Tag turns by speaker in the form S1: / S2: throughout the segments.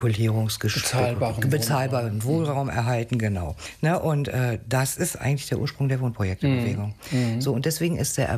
S1: bezahlbaren Wohnraum erhalten, genau. Ne, und das ist eigentlich der Ursprung der Wohnprojektebewegung. So, und deswegen ist die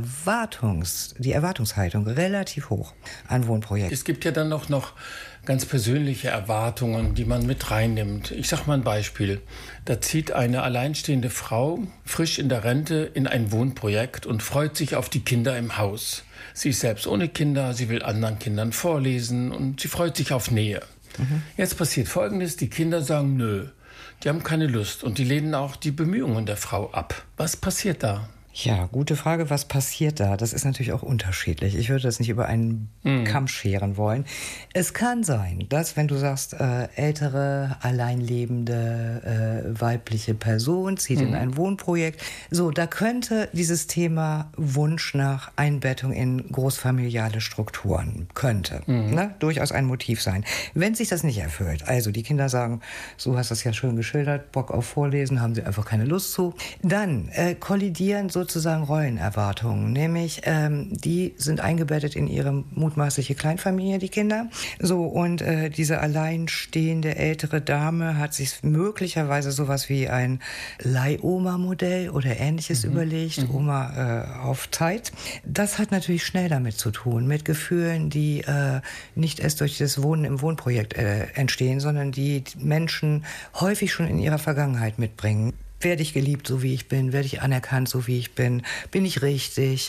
S1: Erwartungshaltung relativ hoch an Wohnprojekten.
S2: Es gibt ja dann noch ganz persönliche Erwartungen, die man mit reinnimmt. Ich sage mal ein Beispiel. Da zieht eine alleinstehende Frau frisch in der Rente in ein Wohnprojekt und freut sich auf die Kinder im Haus. Sie ist selbst ohne Kinder, sie will anderen Kindern vorlesen und sie freut sich auf Nähe. Jetzt passiert Folgendes, die Kinder sagen nö, die haben keine Lust und die lehnen auch die Bemühungen der Frau ab. Was passiert da?
S1: Ja, gute Frage, was passiert da? Das ist natürlich auch unterschiedlich. Ich würde das nicht über einen Kamm scheren wollen. Es kann sein, dass, wenn du sagst, ältere, alleinlebende, weibliche Person zieht in ein Wohnprojekt, so, da könnte dieses Thema Wunsch nach Einbettung in großfamiliale Strukturen, durchaus ein Motiv sein. Wenn sich das nicht erfüllt, also die Kinder sagen, so hast du es ja schön geschildert, Bock auf Vorlesen, haben sie einfach keine Lust zu, dann kollidieren sozusagen Rollenerwartungen, nämlich die sind eingebettet in ihre mutmaßliche Kleinfamilie, die Kinder. So, und diese alleinstehende ältere Dame hat sich möglicherweise sowas wie ein Leihoma-Modell oder Ähnliches überlegt, Oma auf Zeit. Das hat natürlich schnell damit zu tun, mit Gefühlen, die nicht erst durch das Wohnen im Wohnprojekt entstehen, sondern die Menschen häufig schon in ihrer Vergangenheit mitbringen. Werde ich geliebt, so wie ich bin? Werde ich anerkannt, so wie ich bin? Bin ich richtig?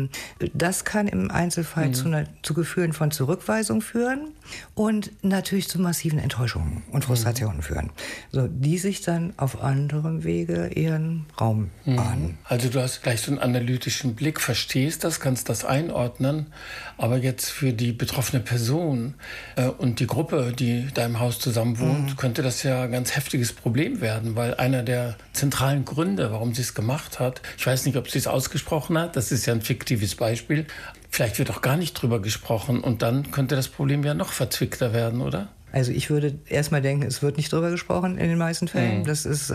S1: Das kann im Einzelfall zu Gefühlen von Zurückweisung führen und natürlich zu massiven Enttäuschungen und Frustrationen führen, so, die sich dann auf anderem Wege ihren Raum bahnen.
S2: Also du hast gleich so einen analytischen Blick, verstehst das, kannst das einordnen, aber jetzt für die betroffene Person und die Gruppe, die da im Haus zusammen wohnt, könnte das ja ein ganz heftiges Problem werden, weil einer der zentralen Gründe, warum sie es gemacht hat. Ich weiß nicht, ob sie es ausgesprochen hat. Das ist ja ein fiktives Beispiel. Vielleicht wird auch gar nicht drüber gesprochen und dann könnte das Problem ja noch verzwickter werden, oder?
S1: Also ich würde erstmal denken, es wird nicht drüber gesprochen in den meisten Fällen. Das ist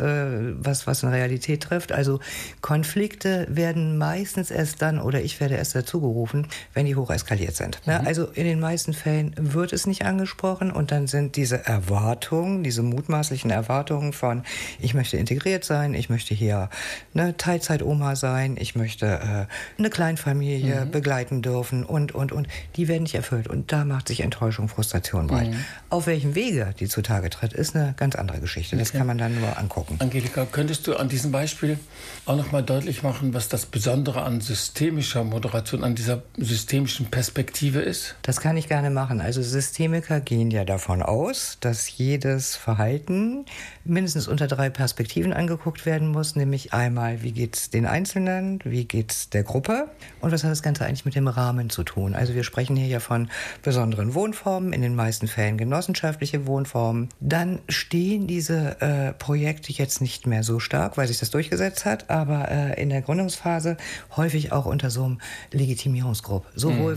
S1: was eine Realität trifft. Also Konflikte werden meistens erst dann, oder ich werde erst dazu gerufen, wenn die hoch eskaliert sind. Also in den meisten Fällen wird es nicht angesprochen und dann sind diese Erwartungen, diese mutmaßlichen Erwartungen von, ich möchte integriert sein, ich möchte hier eine Teilzeit-Oma sein, ich möchte eine Kleinfamilie begleiten dürfen und. Die werden nicht erfüllt und da macht sich Enttäuschung, Frustration breit. Auf welchem Wege die zutage tritt, ist eine ganz andere Geschichte. Das kann man dann nur angucken.
S2: Angelika, könntest du an diesem Beispiel auch noch mal deutlich machen, was das Besondere an systemischer Moderation, an dieser systemischen Perspektive ist?
S1: Das kann ich gerne machen. Also Systemiker gehen ja davon aus, dass jedes Verhalten mindestens unter 3 Perspektiven angeguckt werden muss, nämlich einmal, wie geht's den Einzelnen, wie geht's der Gruppe und was hat das Ganze eigentlich mit dem Rahmen zu tun? Also wir sprechen hier ja von besonderen Wohnformen, in den meisten Fällen genossenschaftliche Wohnformen. Dann stehen diese Projekte jetzt nicht mehr so stark, weil sich das durchgesetzt hat, aber in der Gründungsphase häufig auch unter so einem Legitimierungsdruck. Sowohl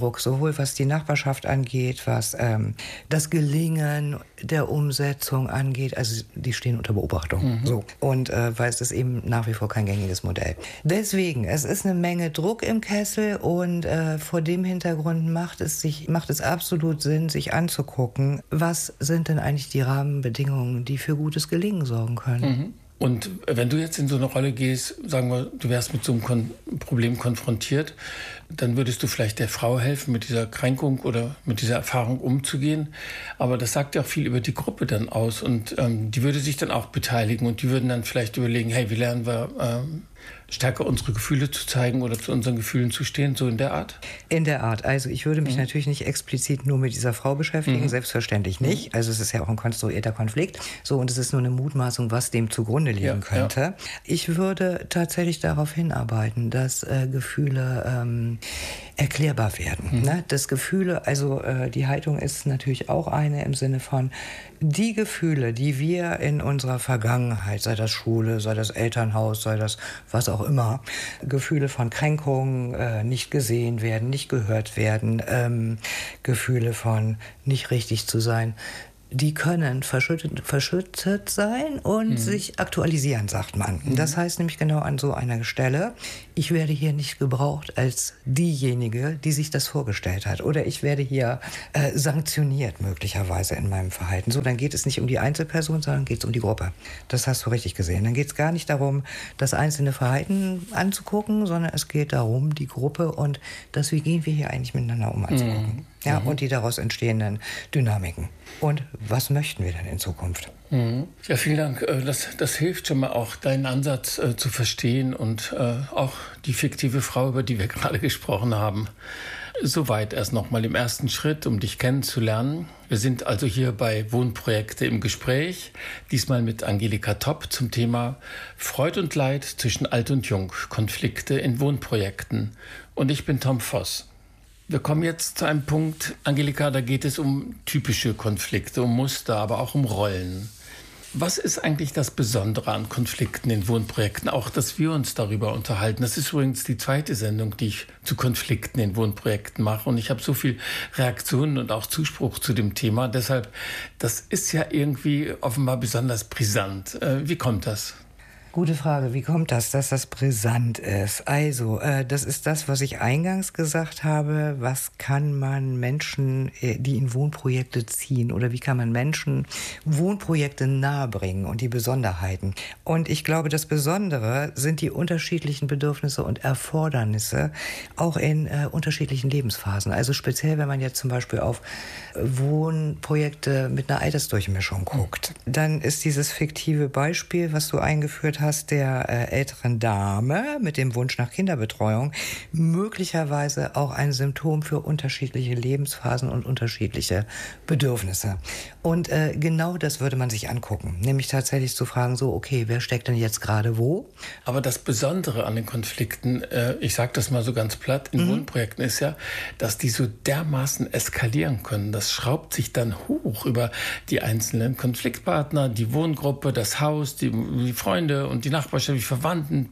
S1: was die Nachbarschaft angeht, was das Gelingen der Umsetzung angeht. Also die stehen unter Beobachtung. So. Und weil es ist eben nach wie vor kein gängiges Modell. Deswegen, es ist eine Menge Druck im Kessel und vor dem Hintergrund macht es absolut Sinn, sich anzugucken, was sind denn eigentlich die Rahmenbedingungen, die für gutes Gelingen sorgen können.
S2: Und wenn du jetzt in so eine Rolle gehst, sagen wir, du wärst mit so einem Problem konfrontiert, dann würdest du vielleicht der Frau helfen, mit dieser Kränkung oder mit dieser Erfahrung umzugehen. Aber das sagt ja auch viel über die Gruppe dann aus und die würde sich dann auch beteiligen und die würden dann vielleicht überlegen, hey, wie lernen wir stärker unsere Gefühle zu zeigen oder zu unseren Gefühlen zu stehen, so in der Art?
S1: In der Art. Also ich würde mich natürlich nicht explizit nur mit dieser Frau beschäftigen, selbstverständlich nicht. Also es ist ja auch ein konstruierter Konflikt. So, und es ist nur eine Mutmaßung, was dem zugrunde liegen könnte. Ja. Ich würde tatsächlich darauf hinarbeiten, dass Gefühle erklärbar werden. Ne? Dass Gefühle, also die Haltung ist natürlich auch eine im Sinne von, die Gefühle, die wir in unserer Vergangenheit, sei das Schule, sei das Elternhaus, sei das was auch immer, Gefühle von Kränkung, nicht gesehen werden, nicht gehört werden, Gefühle von nicht richtig zu sein, die können verschüttet sein und sich aktualisieren, sagt man. Das heißt nämlich genau an so einer Stelle, ich werde hier nicht gebraucht als diejenige, die sich das vorgestellt hat. Oder ich werde hier sanktioniert möglicherweise in meinem Verhalten. So, dann geht es nicht um die Einzelperson, sondern geht es um die Gruppe. Das hast du richtig gesehen. Dann geht es gar nicht darum, das einzelne Verhalten anzugucken, sondern es geht darum, die Gruppe und das, wie gehen wir hier eigentlich miteinander um, anzugucken. Ja, und die daraus entstehenden Dynamiken. Und was möchten wir denn in Zukunft?
S2: Ja, vielen Dank. Das hilft schon mal auch, deinen Ansatz zu verstehen und auch die fiktive Frau, über die wir gerade gesprochen haben. Soweit erst noch mal im ersten Schritt, um dich kennenzulernen. Wir sind also hier bei Wohnprojekte im Gespräch, diesmal mit Angelika Topp zum Thema Freud und Leid zwischen Alt und Jung, Konflikte in Wohnprojekten. Und ich bin Tom Voss. Wir kommen jetzt zu einem Punkt, Angelika, da geht es um typische Konflikte, um Muster, aber auch um Rollen. Was ist eigentlich das Besondere an Konflikten in Wohnprojekten? Auch, dass wir uns darüber unterhalten. Das ist übrigens die zweite Sendung, die ich zu Konflikten in Wohnprojekten mache. Und ich habe so viel Reaktionen und auch Zuspruch zu dem Thema. Deshalb, das ist ja irgendwie offenbar besonders brisant. Wie kommt das?
S1: Gute Frage. Wie kommt das, dass das brisant ist? Also, das ist das, was ich eingangs gesagt habe. Was kann man Menschen, die in Wohnprojekte ziehen, oder wie kann man Menschen Wohnprojekte nahebringen und die Besonderheiten? Und ich glaube, das Besondere sind die unterschiedlichen Bedürfnisse und Erfordernisse, auch in unterschiedlichen Lebensphasen. Also speziell, wenn man jetzt zum Beispiel auf Wohnprojekte mit einer Altersdurchmischung guckt, dann ist dieses fiktive Beispiel, was du eingeführt hast, der älteren Dame mit dem Wunsch nach Kinderbetreuung möglicherweise auch ein Symptom für unterschiedliche Lebensphasen und unterschiedliche Bedürfnisse. Und genau das würde man sich angucken, nämlich tatsächlich zu fragen, so, okay, wer steckt denn jetzt gerade wo?
S2: Aber das Besondere an den Konflikten, ich sage das mal so ganz platt, in Wohnprojekten ist ja, dass die so dermaßen eskalieren können. Das schraubt sich dann hoch über die einzelnen Konfliktpartner, die Wohngruppe, das Haus, die Freunde und die Nachbarschaft, die Verwandten.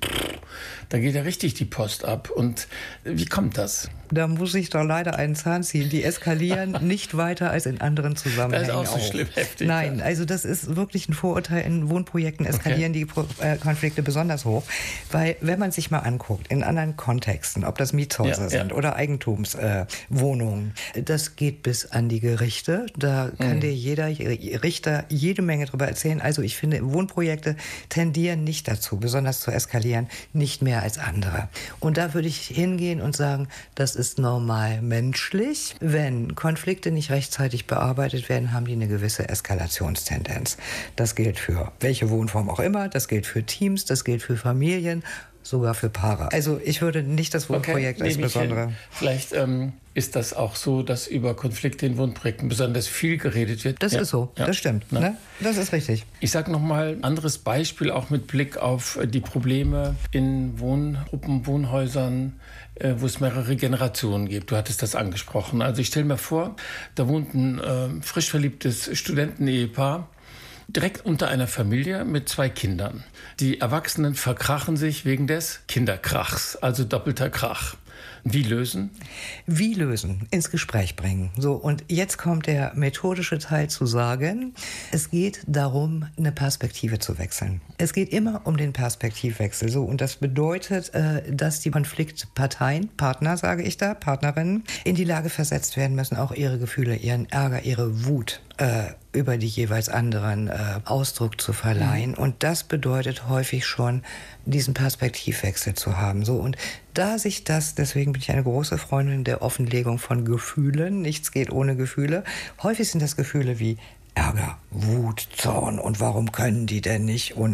S2: Da geht ja richtig die Post ab. Und wie kommt das?
S1: Da muss ich doch leider einen Zahn ziehen. Die eskalieren nicht weiter als in anderen Zusammenhängen.
S2: Das ist auch so schlimm heftig.
S1: Nein, also das ist wirklich ein Vorurteil. In Wohnprojekten eskalieren die Konflikte besonders hoch. Weil, wenn man sich mal anguckt, in anderen Kontexten, ob das Mietshäuser sind oder Eigentumswohnungen, das geht bis an die Gerichte. Da kann dir jeder Richter jede Menge drüber erzählen. Also ich finde, Wohnprojekte tendieren nicht dazu, besonders zu eskalieren, nicht mehr als andere. Und da würde ich hingehen und sagen, das ist normal menschlich. Wenn Konflikte nicht rechtzeitig bearbeitet werden, haben die eine gewisse Eskalationstendenz. Das gilt für welche Wohnform auch immer, das gilt für Teams, das gilt für Familien, sogar für Paare. Also ich würde nicht das Wohnprojekt als Besondere.
S2: Vielleicht ist das auch so, dass über Konflikte in Wohnprojekten besonders viel geredet wird.
S1: Das ist so, das stimmt. Ne? Das ist richtig.
S2: Ich sage nochmal ein anderes Beispiel, auch mit Blick auf die Probleme in Wohngruppen, Wohnhäusern, wo es mehrere Generationen gibt. Du hattest das angesprochen. Also ich stelle mir vor, da wohnt ein frisch verliebtes Studentenehepaar direkt unter einer Familie mit 2 Kindern. Die Erwachsenen verkrachen sich wegen des Kinderkrachs, also doppelter Krach. Wie lösen?
S1: Wie lösen? Ins Gespräch bringen. So, und jetzt kommt der methodische Teil zu sagen, es geht darum, eine Perspektive zu wechseln. Es geht immer um den Perspektivwechsel. So, und das bedeutet, dass die Konfliktparteien, Partner sage ich da, Partnerinnen, in die Lage versetzt werden müssen, auch ihre Gefühle, ihren Ärger, ihre Wut über die jeweils anderen Ausdruck zu verleihen. Und das bedeutet häufig schon, diesen Perspektivwechsel zu haben. So, und da sich das, deswegen bin ich eine große Freundin der Offenlegung von Gefühlen, nichts geht ohne Gefühle. Häufig sind das Gefühle wie Ärger, Wut, Zorn und warum können die denn nicht und.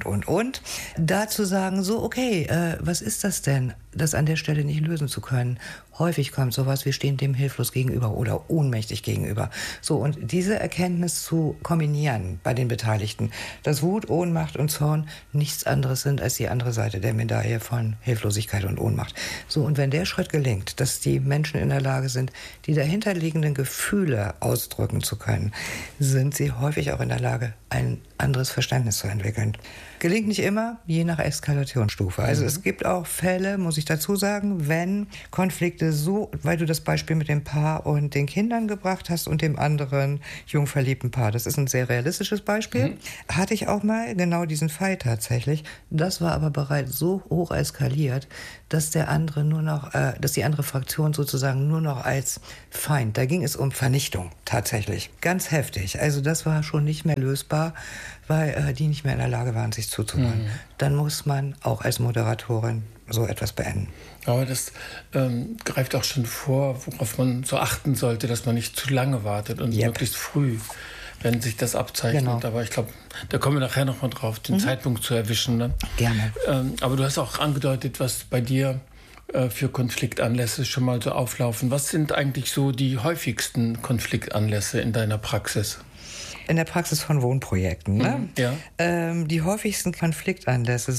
S1: Da zu sagen, so okay, was ist das denn, das an der Stelle nicht lösen zu können? Häufig kommt sowas, wir stehen dem hilflos gegenüber oder ohnmächtig gegenüber. So, und diese Erkenntnis zu kombinieren bei den Beteiligten, dass Wut, Ohnmacht und Zorn nichts anderes sind als die andere Seite der Medaille von Hilflosigkeit und Ohnmacht. So, und wenn der Schritt gelingt, dass die Menschen in der Lage sind, die dahinterliegenden Gefühle ausdrücken zu können, sind sie häufig auch in der Lage, ein anderes Verständnis zu entwickeln. Gelingt nicht immer, je nach Eskalationsstufe. Also es gibt auch Fälle, muss ich dazu sagen, wenn Konflikte so, weil du das Beispiel mit dem Paar und den Kindern gebracht hast und dem anderen jung verliebten Paar, das ist ein sehr realistisches Beispiel, hatte ich auch mal genau diesen Fall tatsächlich. Das war aber bereits so hoch eskaliert, dass der andere nur noch, dass die andere Fraktion sozusagen nur noch als Feind, da ging es um Vernichtung tatsächlich. Ganz heftig. Also das war schon nicht mehr lösbar, weil die nicht mehr in der Lage waren, sich zuzuhören. Dann muss man auch als Moderatorin so etwas beenden.
S2: Aber das greift auch schon vor, worauf man so achten sollte, dass man nicht zu lange wartet und möglichst früh, wenn sich das abzeichnet. Genau. Aber ich glaube, da kommen wir nachher noch mal drauf, den Zeitpunkt zu erwischen. Ne?
S1: Gerne.
S2: Aber du hast auch angedeutet, was bei dir für Konfliktanlässe schon mal so auflaufen. Was sind eigentlich so die häufigsten Konfliktanlässe in deiner Praxis?
S1: In der Praxis von Wohnprojekten. Ne?
S2: Ja.
S1: Die häufigsten Konfliktanlässe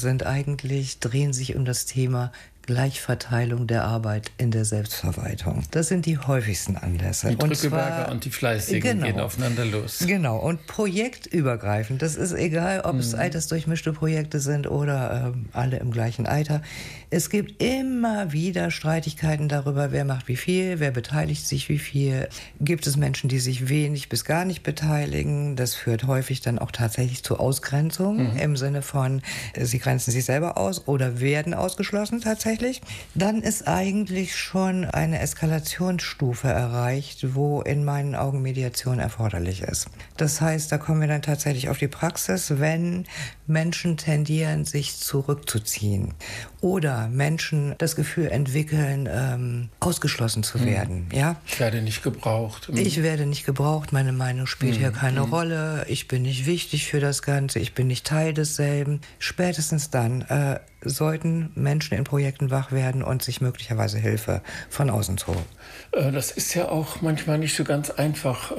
S1: drehen sich um das Thema Gleichverteilung der Arbeit in der Selbstverwaltung. Das sind die häufigsten Anlässe.
S2: Die Drückeberger und die Fleißigen gehen aufeinander los.
S1: Genau, und projektübergreifend. Das ist egal, ob es altersdurchmischte Projekte sind oder alle im gleichen Alter. Es gibt immer wieder Streitigkeiten darüber, wer macht wie viel, wer beteiligt sich wie viel. Gibt es Menschen, die sich wenig bis gar nicht beteiligen? Das führt häufig dann auch tatsächlich zu Ausgrenzung im Sinne von, sie grenzen sich selber aus oder werden ausgeschlossen tatsächlich. Dann ist eigentlich schon eine Eskalationsstufe erreicht, wo in meinen Augen Mediation erforderlich ist. Das heißt, da kommen wir dann tatsächlich auf die Praxis, wenn Menschen tendieren, sich zurückzuziehen oder Menschen das Gefühl entwickeln, ausgeschlossen zu werden. Ja?
S2: Ich werde nicht gebraucht.
S1: Ich werde nicht gebraucht, meine Meinung spielt hier keine Rolle, ich bin nicht wichtig für das Ganze, ich bin nicht Teil desselben. Spätestens dann sollten Menschen in Projekten wach werden und sich möglicherweise Hilfe von außen holen.
S2: Das ist ja auch manchmal nicht so ganz einfach,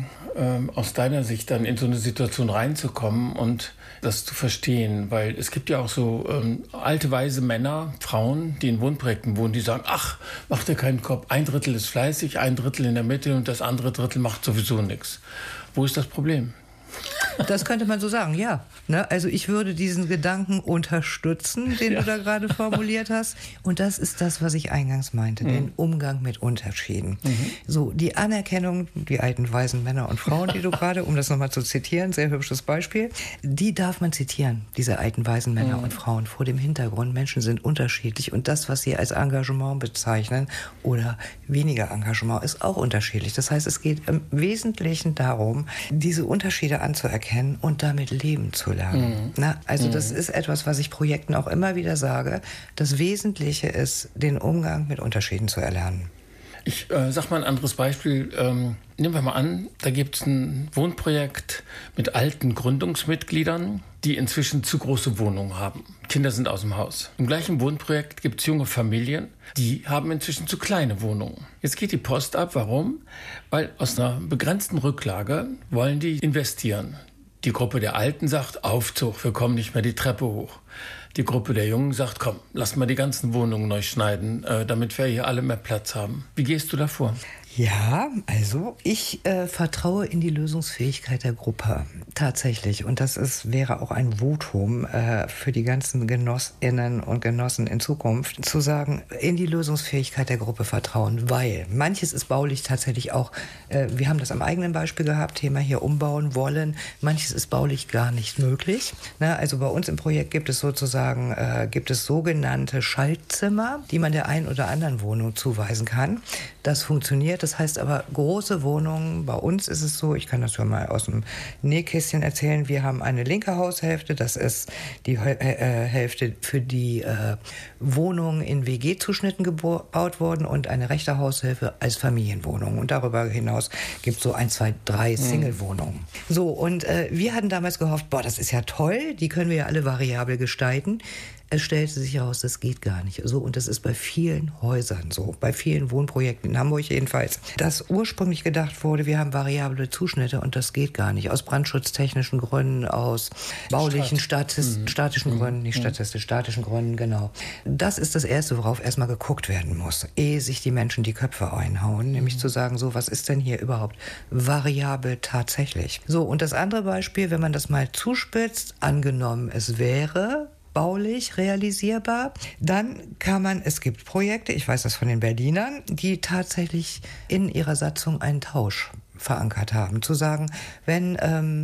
S2: aus deiner Sicht dann in so eine Situation reinzukommen und das zu verstehen, weil es gibt ja auch so alte, weise Männer, Frauen, die in Wohnprojekten wohnen, die sagen, ach, mach dir keinen Kopf, 1/3 ist fleißig, 1/3 in der Mitte und das andere Drittel macht sowieso nichts. Wo ist das Problem?
S1: Das könnte man so sagen, ja. Ne? Also ich würde diesen Gedanken unterstützen, den du da gerade formuliert hast. Und das ist das, was ich eingangs meinte, den Umgang mit Unterschieden. So, die Anerkennung, die alten weisen Männer und Frauen, die du gerade, um das nochmal zu zitieren, sehr hübsches Beispiel, die darf man zitieren, diese alten weisen Männer und Frauen, vor dem Hintergrund, Menschen sind unterschiedlich und das, was sie als Engagement bezeichnen oder weniger Engagement, ist auch unterschiedlich. Das heißt, es geht im Wesentlichen darum, diese Unterschiede anzuerkennen und damit leben zu lernen. Also das ist etwas, was ich Projekten auch immer wieder sage. Das Wesentliche ist, den Umgang mit Unterschieden zu erlernen.
S2: Ich sag mal ein anderes Beispiel. Nehmen wir mal an, da gibt es ein Wohnprojekt mit alten Gründungsmitgliedern, die inzwischen zu große Wohnungen haben. Kinder sind aus dem Haus. Im gleichen Wohnprojekt gibt es junge Familien, die haben inzwischen zu kleine Wohnungen. Jetzt geht die Post ab. Warum? Weil aus einer begrenzten Rücklage wollen die investieren. Die Gruppe der Alten sagt, Aufzug, wir kommen nicht mehr die Treppe hoch. Die Gruppe der Jungen sagt, komm, lass mal die ganzen Wohnungen neu schneiden, damit wir hier alle mehr Platz haben. Wie gehst du da vor?
S1: Ja, also ich vertraue in die Lösungsfähigkeit der Gruppe tatsächlich. Und das wäre auch ein Votum für die ganzen Genossinnen und Genossen in Zukunft, zu sagen, in die Lösungsfähigkeit der Gruppe vertrauen. Weil manches ist baulich tatsächlich auch, wir haben das am eigenen Beispiel gehabt, Thema hier umbauen wollen. Manches ist baulich gar nicht möglich. Na, also bei uns im Projekt gibt es sozusagen, sogenannte Schaltzimmer, die man der einen oder anderen Wohnung zuweisen kann. Das funktioniert. Das heißt aber, große Wohnungen, bei uns ist es so, ich kann das ja mal aus dem Nähkästchen erzählen, wir haben eine linke Haushälfte, das ist die Hälfte für die Wohnungen in WG-Zuschnitten gebaut worden und eine rechte Haushälfte als Familienwohnung. Und darüber hinaus gibt es so 1, 2, 3 Single-Wohnungen. So, und wir hatten damals gehofft, das ist ja toll, die können wir ja alle variabel gestalten. Es stellte sich heraus, das geht gar nicht. So, und das ist bei vielen Häusern so, bei vielen Wohnprojekten in Hamburg jedenfalls, dass ursprünglich gedacht wurde, wir haben variable Zuschnitte und das geht gar nicht. Aus brandschutztechnischen Gründen, aus baulichen, statischen Gründen, nicht statistisch, statischen Gründen, genau. Das ist das Erste, worauf erstmal geguckt werden muss, ehe sich die Menschen die Köpfe einhauen, nämlich zu sagen, so, was ist denn hier überhaupt variabel tatsächlich? So, und das andere Beispiel, wenn man das mal zuspitzt, angenommen, es wäre baulich realisierbar. Dann es gibt Projekte, ich weiß das von den Berlinern, die tatsächlich in ihrer Satzung einen Tausch verankert haben. Zu sagen, wenn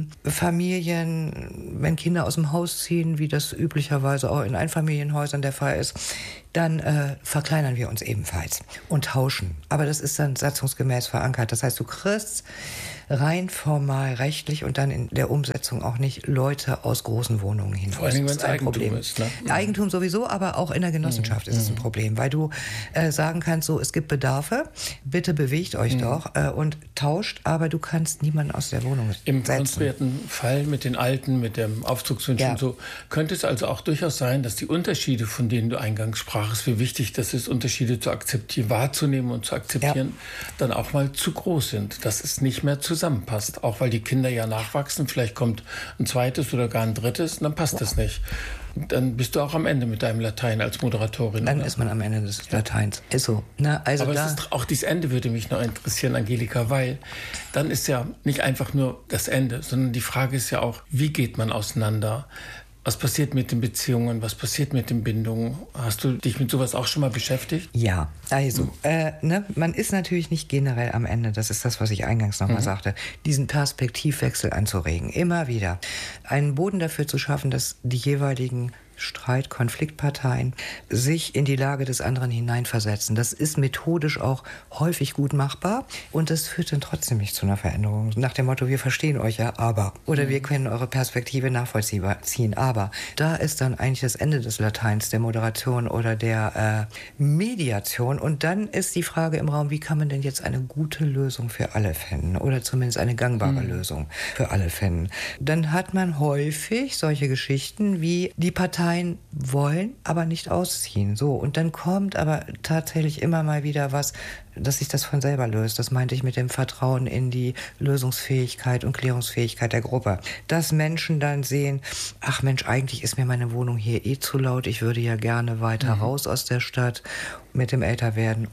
S1: wenn Kinder aus dem Haus ziehen, wie das üblicherweise auch in Einfamilienhäusern der Fall ist, dann verkleinern wir uns ebenfalls und tauschen. Aber das ist dann satzungsgemäß verankert. Das heißt, du kriegst rein formal rechtlich und dann in der Umsetzung auch nicht Leute aus großen Wohnungen hin.
S2: Vor allem, wenn es Eigentum ist. Ne?
S1: Eigentum sowieso, aber auch in der Genossenschaft ist es ein Problem, weil du sagen kannst, so, es gibt Bedarfe, bitte bewegt euch doch und tauscht, aber du kannst niemanden aus der Wohnung setzen.
S2: Im konstruierten Fall mit den Alten, mit dem Aufzugswunsch und so, könnte es also auch durchaus sein, dass die Unterschiede, von denen du eingangs sprachst, wie wichtig das ist, Unterschiede zu akzeptieren, wahrzunehmen und zu akzeptieren, dann auch mal zu groß sind, dass es nicht mehr zusammenpasst. Auch weil die Kinder ja nachwachsen, vielleicht kommt ein zweites oder gar ein drittes, dann passt das nicht. Dann bist du auch am Ende mit deinem Latein als Moderatorin.
S1: Dann ist man am Ende des Lateins. Ist so. Na, also
S2: aber auch dieses Ende würde mich noch interessieren, Angelika, weil dann ist ja nicht einfach nur das Ende, sondern die Frage ist ja auch, wie geht man auseinander? Was passiert mit den Beziehungen? Was passiert mit den Bindungen? Hast du dich mit sowas auch schon mal beschäftigt?
S1: Ja, also, man ist natürlich nicht generell am Ende, das ist das, was ich eingangs nochmal sagte, diesen Perspektivwechsel anzuregen, immer wieder. Einen Boden dafür zu schaffen, dass die jeweiligen Konfliktparteien sich in die Lage des anderen hineinversetzen. Das ist methodisch auch häufig gut machbar und das führt dann trotzdem nicht zu einer Veränderung. Nach dem Motto, wir verstehen euch ja, aber. Oder wir können eure Perspektive nachvollziehen, aber. Da ist dann eigentlich das Ende des Lateins, der Moderation oder der Mediation. Und dann ist die Frage im Raum, wie kann man denn jetzt eine gute Lösung für alle finden? Oder zumindest eine gangbare Lösung für alle finden? Dann hat man häufig solche Geschichten wie die Parteien wollen, aber nicht ausziehen. So, und dann kommt aber tatsächlich immer mal wieder was, dass sich das von selber löst. Das meinte ich mit dem Vertrauen in die Lösungsfähigkeit und Klärungsfähigkeit der Gruppe. Dass Menschen dann sehen, ach Mensch, eigentlich ist mir meine Wohnung hier zu laut, ich würde ja gerne weiter raus aus der Stadt mit dem Älterwerden.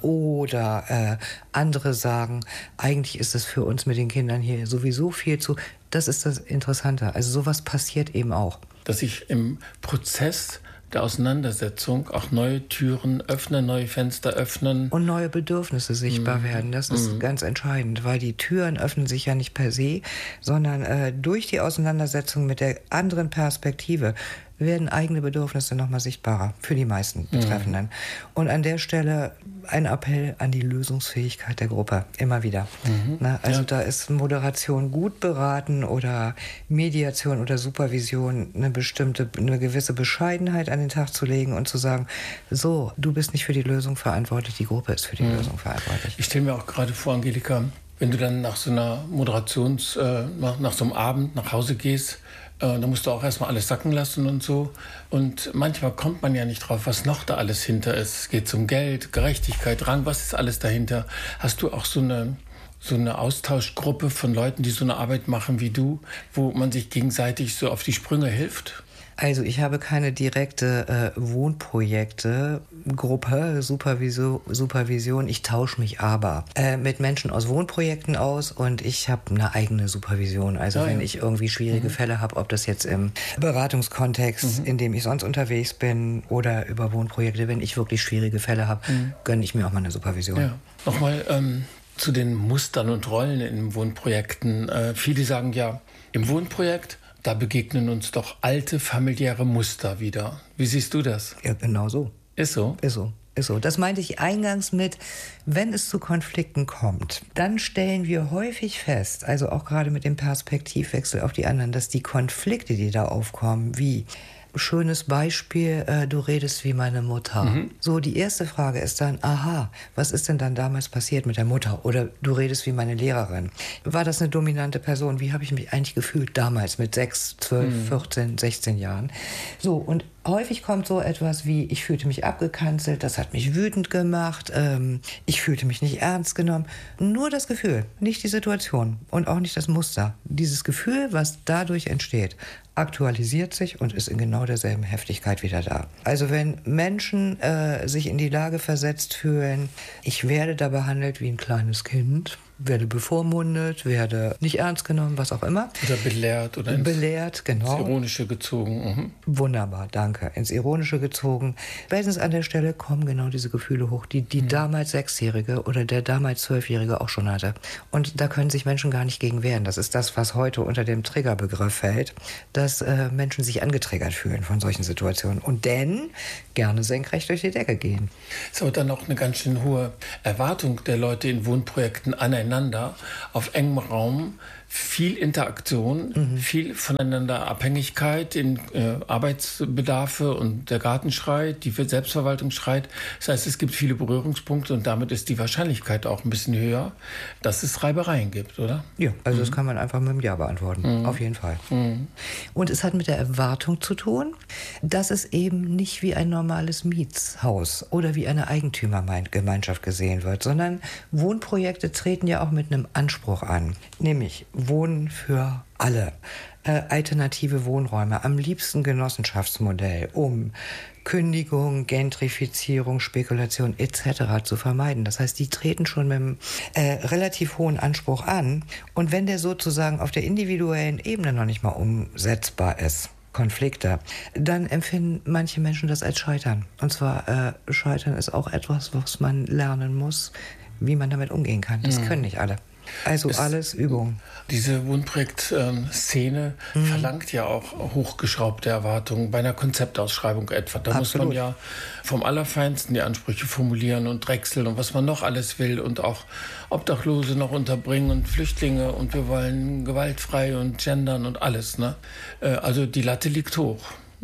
S1: Oder andere sagen, eigentlich ist es für uns mit den Kindern hier sowieso viel zu. Das ist das Interessante. Also sowas passiert eben auch.
S2: Dass ich im Prozess der Auseinandersetzung auch neue Türen öffnen, neue Fenster öffnen.
S1: Und neue Bedürfnisse sichtbar werden. Das ist ganz entscheidend, weil die Türen öffnen sich ja nicht per se, sondern durch die Auseinandersetzung mit der anderen Perspektive werden eigene Bedürfnisse nochmal sichtbarer für die meisten Betreffenden. Und an der Stelle ein Appell an die Lösungsfähigkeit der Gruppe, immer wieder. Da ist Moderation gut beraten oder Mediation oder Supervision eine gewisse Bescheidenheit an den Tag zu legen und zu sagen, so, du bist nicht für die Lösung verantwortlich, die Gruppe ist für die Lösung verantwortlich.
S2: Ich stelle mir auch gerade vor, Angelika, wenn du dann nach so einer nach so einem Abend nach Hause gehst, da musst du auch erstmal alles sacken lassen und so. Und manchmal kommt man ja nicht drauf, was noch da alles hinter ist. Es geht um Geld, Gerechtigkeit, Rang, was ist alles dahinter? Hast du auch so eine Austauschgruppe von Leuten, die so eine Arbeit machen wie du, wo man sich gegenseitig so auf die Sprünge hilft?
S1: Also ich habe keine direkte Wohnprojekte, Gruppe, Supervision. Ich tausche mich aber mit Menschen aus Wohnprojekten aus und ich habe eine eigene Supervision. Also wenn ich irgendwie schwierige Fälle habe, ob das jetzt im Beratungskontext, in dem ich sonst unterwegs bin oder über Wohnprojekte, wenn ich wirklich schwierige Fälle habe, gönne ich mir auch mal eine Supervision.
S2: Ja. Nochmal zu den Mustern und Rollen in Wohnprojekten. Viele sagen ja, im Wohnprojekt, da begegnen uns doch alte familiäre Muster wieder. Wie siehst du das?
S1: Ja, genau so.
S2: Ist so?
S1: Ist so. Das meinte ich eingangs mit, wenn es zu Konflikten kommt, dann stellen wir häufig fest, also auch gerade mit dem Perspektivwechsel auf die anderen, dass die Konflikte, die da aufkommen, wie schönes Beispiel, du redest wie meine Mutter. So, die erste Frage ist dann, aha, was ist denn dann damals passiert mit der Mutter? Oder du redest wie meine Lehrerin. War das eine dominante Person? Wie habe ich mich eigentlich gefühlt damals mit 6, 12, 14, 16 Jahren? So, und häufig kommt so etwas wie, ich fühlte mich abgekanzelt, das hat mich wütend gemacht, ich fühlte mich nicht ernst genommen. Nur das Gefühl, nicht die Situation und auch nicht das Muster. Dieses Gefühl, was dadurch entsteht, aktualisiert sich und ist in genau derselben Heftigkeit wieder da. Also wenn Menschen sich in die Lage versetzt fühlen, ich werde da behandelt wie ein kleines Kind, werde bevormundet, werde nicht ernst genommen, was auch immer.
S2: Oder belehrt oder
S1: genau.
S2: Ins Ironische gezogen.
S1: Wunderbar, danke. Ins Ironische gezogen. Spätestens an der Stelle kommen genau diese Gefühle hoch, die damals Sechsjährige oder der damals Zwölfjährige auch schon hatte. Und da können sich Menschen gar nicht gegen wehren. Das ist das, was heute unter dem Triggerbegriff fällt, dass Menschen sich angetriggert fühlen von solchen Situationen und dann gerne senkrecht durch die Decke gehen.
S2: Es ist aber dann auch eine ganz schön hohe Erwartung der Leute in Wohnprojekten aneinander, auf engem Raum, viel Interaktion, viel voneinander Abhängigkeit in Arbeitsbedarfe und der Garten schreit, die Selbstverwaltung schreit. Das heißt, es gibt viele Berührungspunkte und damit ist die Wahrscheinlichkeit auch ein bisschen höher, dass es Reibereien gibt, oder?
S1: Ja, also das kann man einfach mit einem Ja beantworten, auf jeden Fall. Und es hat mit der Erwartung zu tun, dass es eben nicht wie ein normales Mietshaus oder wie eine Eigentümergemeinschaft gesehen wird, sondern Wohnprojekte treten ja auch mit einem Anspruch an, nämlich Wohnen für alle. Alternative Wohnräume, am liebsten Genossenschaftsmodell, um Kündigung, Gentrifizierung, Spekulation etc. zu vermeiden. Das heißt, die treten schon mit einem relativ hohen Anspruch an. Und wenn der sozusagen auf der individuellen Ebene noch nicht mal umsetzbar ist, Konflikte, dann empfinden manche Menschen das als Scheitern. Und zwar, Scheitern ist auch etwas, was man lernen muss, wie man damit umgehen kann. Das können nicht alle. Also alles Übung.
S2: Diese Wohnprojekt-Szene verlangt ja auch hochgeschraubte Erwartungen bei einer Konzeptausschreibung etwa. Da muss man ja vom Allerfeinsten die Ansprüche formulieren und drechseln und was man noch alles will und auch Obdachlose noch unterbringen und Flüchtlinge und wir wollen gewaltfrei und gendern und alles. Ne? Also die Latte liegt hoch.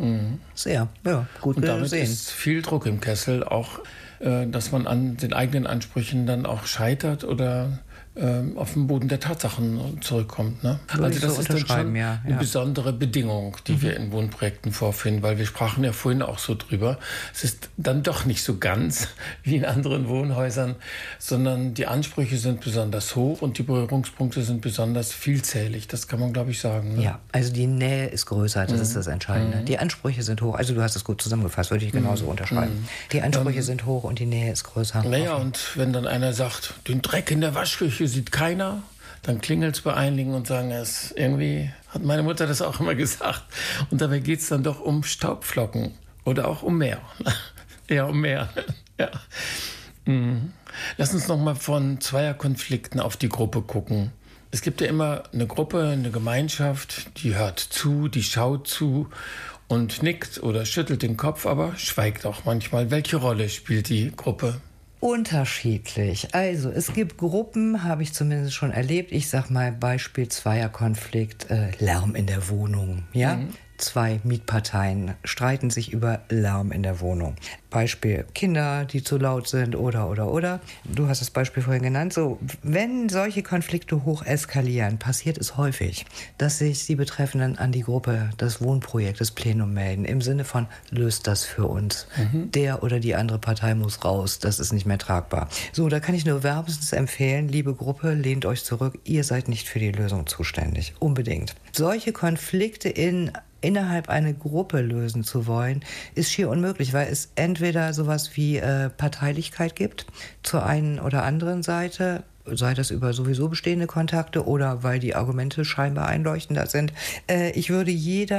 S1: Sehr, ja, gut
S2: und damit
S1: gesehen.
S2: ist viel Druck im Kessel, auch dass man an den eigenen Ansprüchen dann auch scheitert oder auf den Boden der Tatsachen zurückkommt. Ne? Also das ist dann schon eine besondere Bedingung, die wir in Wohnprojekten vorfinden, weil wir sprachen ja vorhin auch so drüber. Es ist dann doch nicht so ganz wie in anderen Wohnhäusern, sondern die Ansprüche sind besonders hoch und die Berührungspunkte sind besonders vielzählig. Das kann man, glaube ich, sagen. Ne?
S1: Ja, also die Nähe ist größer, das ist das Entscheidende. Die Ansprüche sind hoch, also du hast es gut zusammengefasst, würde ich genauso unterschreiben. Die Ansprüche sind hoch und die Nähe ist größer.
S2: Naja, und wenn dann einer sagt, den Dreck in der Waschküche sieht keiner, dann klingelt es bei einigen und sagen es. Irgendwie hat meine Mutter das auch immer gesagt. Und dabei geht es dann doch um Staubflocken oder auch um mehr. Ja, um mehr. Ja. Lass uns noch mal von Zweierkonflikten auf die Gruppe gucken. Es gibt ja immer eine Gruppe, eine Gemeinschaft, die hört zu, die schaut zu und nickt oder schüttelt den Kopf, aber schweigt auch manchmal. Welche Rolle spielt die Gruppe?
S1: Unterschiedlich. Also es gibt Gruppen, habe ich zumindest schon erlebt. Ich sag mal Beispiel Zweierkonflikt, Lärm in der Wohnung. Ja? Zwei Mietparteien streiten sich über Lärm in der Wohnung. Beispiel Kinder, die zu laut sind oder. Du hast das Beispiel vorhin genannt. So, wenn solche Konflikte hoch eskalieren, passiert es häufig, dass sich die Betreffenden an die Gruppe, das Wohnprojekt, das Plenum melden. Im Sinne von, löst das für uns. Der oder die andere Partei muss raus. Das ist nicht mehr tragbar. So, da kann ich nur wärmstens empfehlen, liebe Gruppe, lehnt euch zurück. Ihr seid nicht für die Lösung zuständig. Unbedingt. Solche Konflikte innerhalb einer Gruppe lösen zu wollen, ist schier unmöglich, weil es entweder sowas wie Parteilichkeit gibt zur einen oder anderen Seite, sei das über sowieso bestehende Kontakte oder weil die Argumente scheinbar einleuchtender sind. Ich würde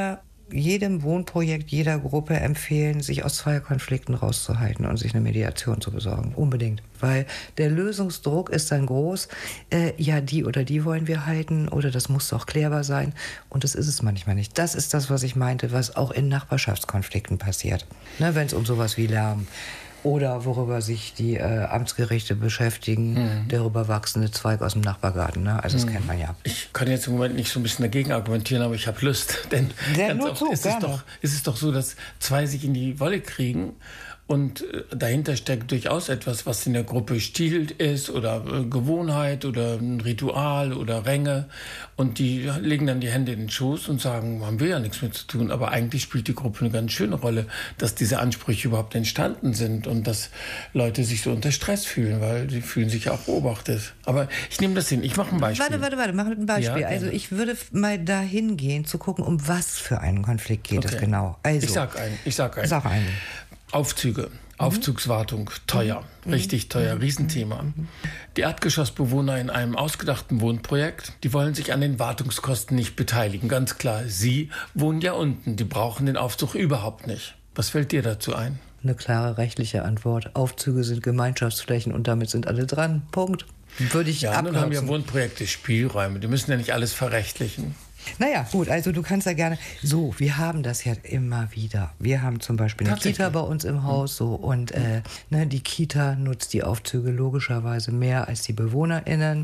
S1: jedem Wohnprojekt, jeder Gruppe empfehlen, sich aus Zweierkonflikten rauszuhalten und sich eine Mediation zu besorgen. Unbedingt. Weil der Lösungsdruck ist dann groß. Ja, die oder die wollen wir halten oder das muss doch klärbar sein. Und das ist es manchmal nicht. Das ist das, was ich meinte, was auch in Nachbarschaftskonflikten passiert. Ne, wenn es um sowas wie Lärm oder worüber sich die Amtsgerichte beschäftigen, der rüberwachsende Zweig aus dem Nachbargarten. Ne? Also das kennt man ja.
S2: Ich kann jetzt im Moment nicht so ein bisschen dagegen argumentieren, aber ich habe Lust. Denn ganz oft ist es doch so, dass zwei sich in die Wolle kriegen und dahinter steckt durchaus etwas, was in der Gruppe Stil ist oder Gewohnheit oder ein Ritual oder Ränge. Und die legen dann die Hände in den Schoß und sagen, haben wir ja nichts mit zu tun. Aber eigentlich spielt die Gruppe eine ganz schöne Rolle, dass diese Ansprüche überhaupt entstanden sind und dass Leute sich so unter Stress fühlen, weil sie fühlen sich ja auch beobachtet. Aber ich nehme das hin. Ich mache ein Beispiel.
S1: Warte, mach ein Beispiel. Ja, also ich würde mal dahin gehen, zu gucken, um was für einen Konflikt geht es genau. Also,
S2: Ich sag einen.
S1: Sag einen.
S2: Aufzüge. Aufzugswartung, teuer, richtig teuer, Riesenthema. Die Erdgeschossbewohner in einem ausgedachten Wohnprojekt, die wollen sich an den Wartungskosten nicht beteiligen, ganz klar. Sie wohnen ja unten, die brauchen den Aufzug überhaupt nicht. Was fällt dir dazu ein?
S1: Eine klare rechtliche Antwort. Aufzüge sind Gemeinschaftsflächen und damit sind alle dran. Punkt. Würde ich abkürzen.
S2: Nun haben ja Wohnprojekte Spielräume, die müssen ja nicht alles verrechtlichen.
S1: Naja, gut, also du kannst ja gerne, so, wir haben das ja immer wieder. Wir haben zum Beispiel eine Kita bei uns im Haus, so, und die Kita nutzt die Aufzüge logischerweise mehr als die BewohnerInnen.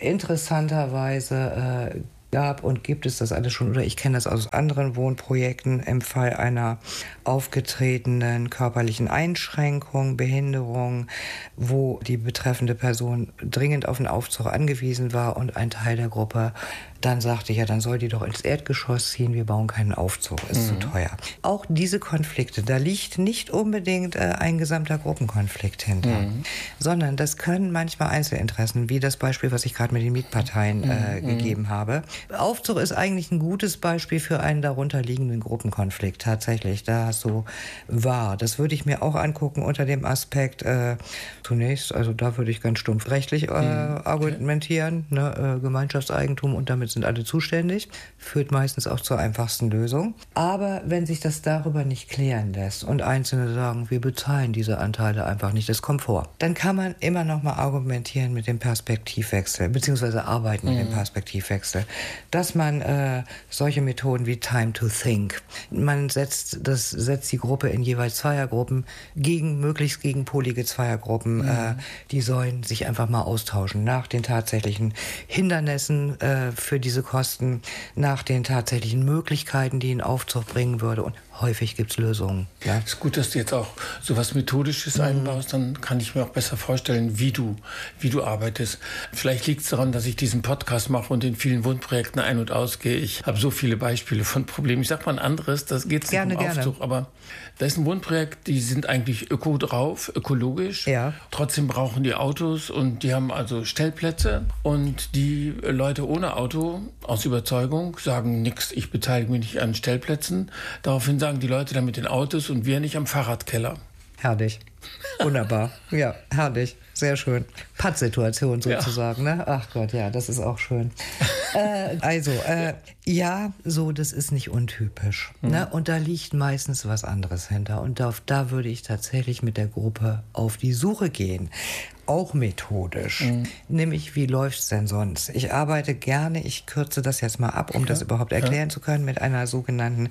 S1: Interessanterweise gab und gibt es das alles schon, oder ich kenne das aus anderen Wohnprojekten, im Fall einer aufgetretenen körperlichen Einschränkung, Behinderung, wo die betreffende Person dringend auf einen Aufzug angewiesen war und ein Teil der Gruppe dann sagte, ja, dann soll die doch ins Erdgeschoss ziehen, wir bauen keinen Aufzug, ist zu teuer. Auch diese Konflikte, da liegt nicht unbedingt ein gesamter Gruppenkonflikt hinter, sondern das können manchmal Einzelinteressen, wie das Beispiel, was ich gerade mit den Mietparteien gegeben habe. Aufzug ist eigentlich ein gutes Beispiel für einen darunterliegenden Gruppenkonflikt, tatsächlich, da hast du wahr. Das würde ich mir auch angucken unter dem Aspekt, zunächst, also da würde ich ganz stumpf rechtlich argumentieren, Gemeinschaftseigentum und damit sind alle zuständig, führt meistens auch zur einfachsten Lösung. Aber wenn sich das darüber nicht klären lässt und Einzelne sagen, wir bezahlen diese Anteile einfach nicht, das kommt vor, dann kann man immer noch mal argumentieren mit dem Perspektivwechsel, beziehungsweise arbeiten mit dem Perspektivwechsel, dass man solche Methoden wie Time to Think, man setzt die Gruppe in jeweils Zweiergruppen, möglichst gegenpolige Zweiergruppen, die sollen sich einfach mal austauschen nach den tatsächlichen Hindernissen für diese Kosten, nach den tatsächlichen Möglichkeiten, die ein Aufzug bringen würde. Und häufig gibt es Lösungen. Ja?
S2: Es ist gut, dass du jetzt auch so was Methodisches einbaust. Dann kann ich mir auch besser vorstellen, wie du arbeitest. Vielleicht liegt es daran, dass ich diesen Podcast mache und in vielen Wohnprojekten ein- und ausgehe. Ich habe so viele Beispiele von Problemen. Ich sage mal ein anderes, das geht nicht um Aufzug. Aber da ist ein Wohnprojekt, die sind eigentlich ökologisch.
S1: Ja.
S2: Trotzdem brauchen die Autos und die haben also Stellplätze. Und die Leute ohne Auto, aus Überzeugung, sagen nichts, ich beteilige mich nicht an Stellplätzen. Daraufhin sagen die Leute dann mit den Autos und wir nicht am Fahrradkeller.
S1: Herrlich. Wunderbar. Ja, herrlich. Sehr schön. Pattsituation sozusagen, ne? Ach Gott, ja, das ist auch schön. Das ist nicht untypisch. Ne? Und da liegt meistens was anderes hinter. Und da würde ich tatsächlich mit der Gruppe auf die Suche gehen. Auch methodisch. Nämlich, wie läuft's denn sonst? Ich arbeite gerne, ich kürze das jetzt mal ab, um das überhaupt erklären zu können, mit einer sogenannten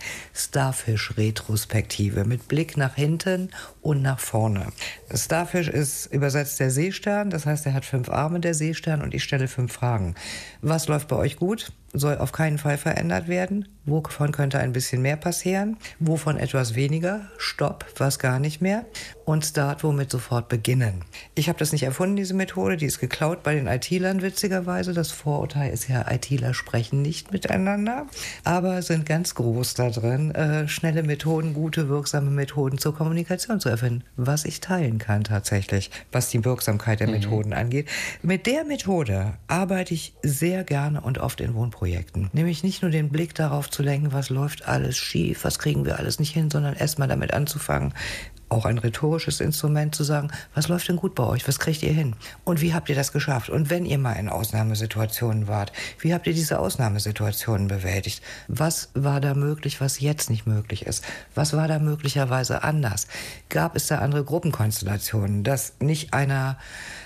S1: Starfish-Retrospektive, mit Blick nach hinten und nach vorne. Starfish ist übersetzt der Seestern, das heißt, er hat 5 Arme, der Seestern, und ich stelle 5 Fragen. Was läuft bei euch gut? Soll auf keinen Fall verändert werden? Wovon könnte ein bisschen mehr passieren? Wovon etwas weniger? Stopp, was gar nicht mehr? Und Start, womit sofort beginnen. Ich habe das nicht erfunden, diese Methode, die ist geklaut bei den IT-Lern witzigerweise. Das Vorurteil ist ja, ITler sprechen nicht miteinander, aber sind ganz groß da drin, schnelle Methoden, gute, wirksame Methoden zur Kommunikation zu erfinden, was ich teilen kann tatsächlich, was die Wirksamkeit der Methoden angeht. Mit der Methode arbeite ich sehr gerne und oft in Wohnprojekten. Nämlich nicht nur den Blick darauf zu lenken, was läuft alles schief, was kriegen wir alles nicht hin, sondern erstmal damit anzufangen, auch ein rhetorisches Instrument zu sagen, was läuft denn gut bei euch, was kriegt ihr hin und wie habt ihr das geschafft? Und wenn ihr mal in Ausnahmesituationen wart, wie habt ihr diese Ausnahmesituationen bewältigt? Was war da möglich, was jetzt nicht möglich ist? Was war da möglicherweise anders? Gab es da andere Gruppenkonstellationen, dass nicht einer,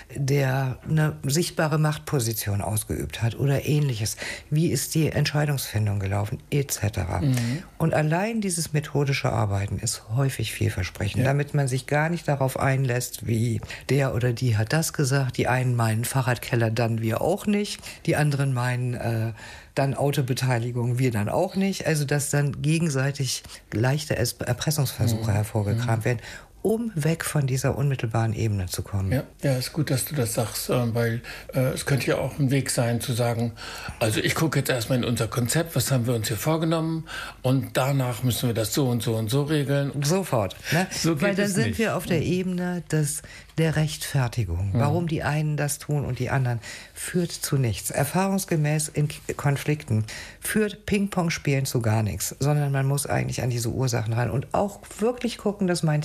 S1: der eine sichtbare Machtposition ausgeübt hat oder Ähnliches? Wie ist die Entscheidungsfindung gelaufen, etc.? Und allein dieses methodische Arbeiten ist häufig vielversprechend, damit man sich gar nicht darauf einlässt, wie der oder die hat das gesagt. Die einen meinen Fahrradkeller, dann wir auch nicht. Die anderen meinen dann Autobeteiligung, wir dann auch nicht. Also dass dann gegenseitig leichte Erpressungsversuche hervorgekramt werden, um weg von dieser unmittelbaren Ebene zu kommen.
S2: Ja, ist gut, dass du das sagst, weil es könnte ja auch ein Weg sein zu sagen, also ich gucke jetzt erstmal in unser Konzept, was haben wir uns hier vorgenommen und danach müssen wir das so und so und so regeln.
S1: Sofort. Ne?
S2: So geht
S1: weil dann
S2: es
S1: sind
S2: nicht.
S1: wir auf der Ebene der Rechtfertigung. Warum die einen das tun und die anderen, führt zu nichts. Erfahrungsgemäß in Konflikten führt Ping-Pong-Spielen zu gar nichts, sondern man muss eigentlich an diese Ursachen ran und auch wirklich gucken, das meinte ich eben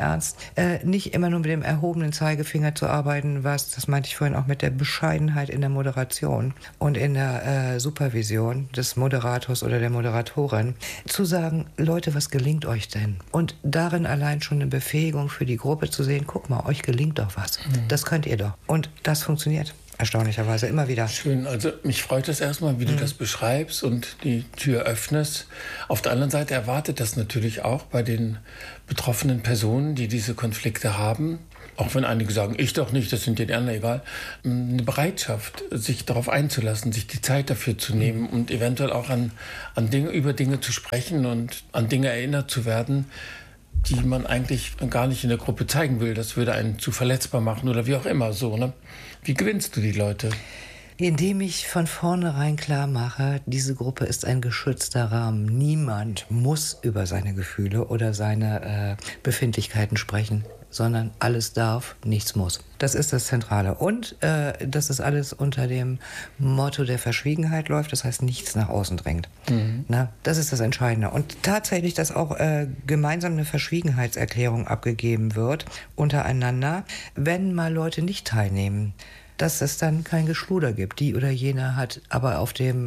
S1: ernst, nicht immer nur mit dem erhobenen Zeigefinger zu arbeiten, das meinte ich vorhin auch mit der Bescheidenheit in der Moderation und in der Supervision des Moderators oder der Moderatorin, zu sagen, Leute, was gelingt euch denn? Und darin allein schon eine Befähigung für die Gruppe zu sehen, guck mal, euch gelingt doch was. Das könnt ihr doch. Und das funktioniert. Erstaunlicherweise immer wieder.
S2: Schön, also mich freut es erstmal, wie du das beschreibst und die Tür öffnest. Auf der anderen Seite erwartet das natürlich auch bei den betroffenen Personen, die diese Konflikte haben, auch wenn einige sagen, ich doch nicht, das sind den anderen egal, eine Bereitschaft, sich darauf einzulassen, sich die Zeit dafür zu nehmen und eventuell auch über Dinge zu sprechen und an Dinge erinnert zu werden, die man eigentlich gar nicht in der Gruppe zeigen will. Das würde einen zu verletzbar machen oder wie auch immer so, ne? Wie gewinnst du die Leute?
S1: Indem ich von vornherein klar mache, diese Gruppe ist ein geschützter Rahmen. Niemand muss über seine Gefühle oder seine Befindlichkeiten sprechen, sondern alles darf, nichts muss. Das ist das Zentrale. Und dass das alles unter dem Motto der Verschwiegenheit läuft, das heißt, nichts nach außen dringt. Na, das ist das Entscheidende. Und tatsächlich, dass auch gemeinsam eine Verschwiegenheitserklärung abgegeben wird untereinander, wenn mal Leute nicht teilnehmen, dass es dann kein Geschluder gibt. Die oder jene hat aber auf der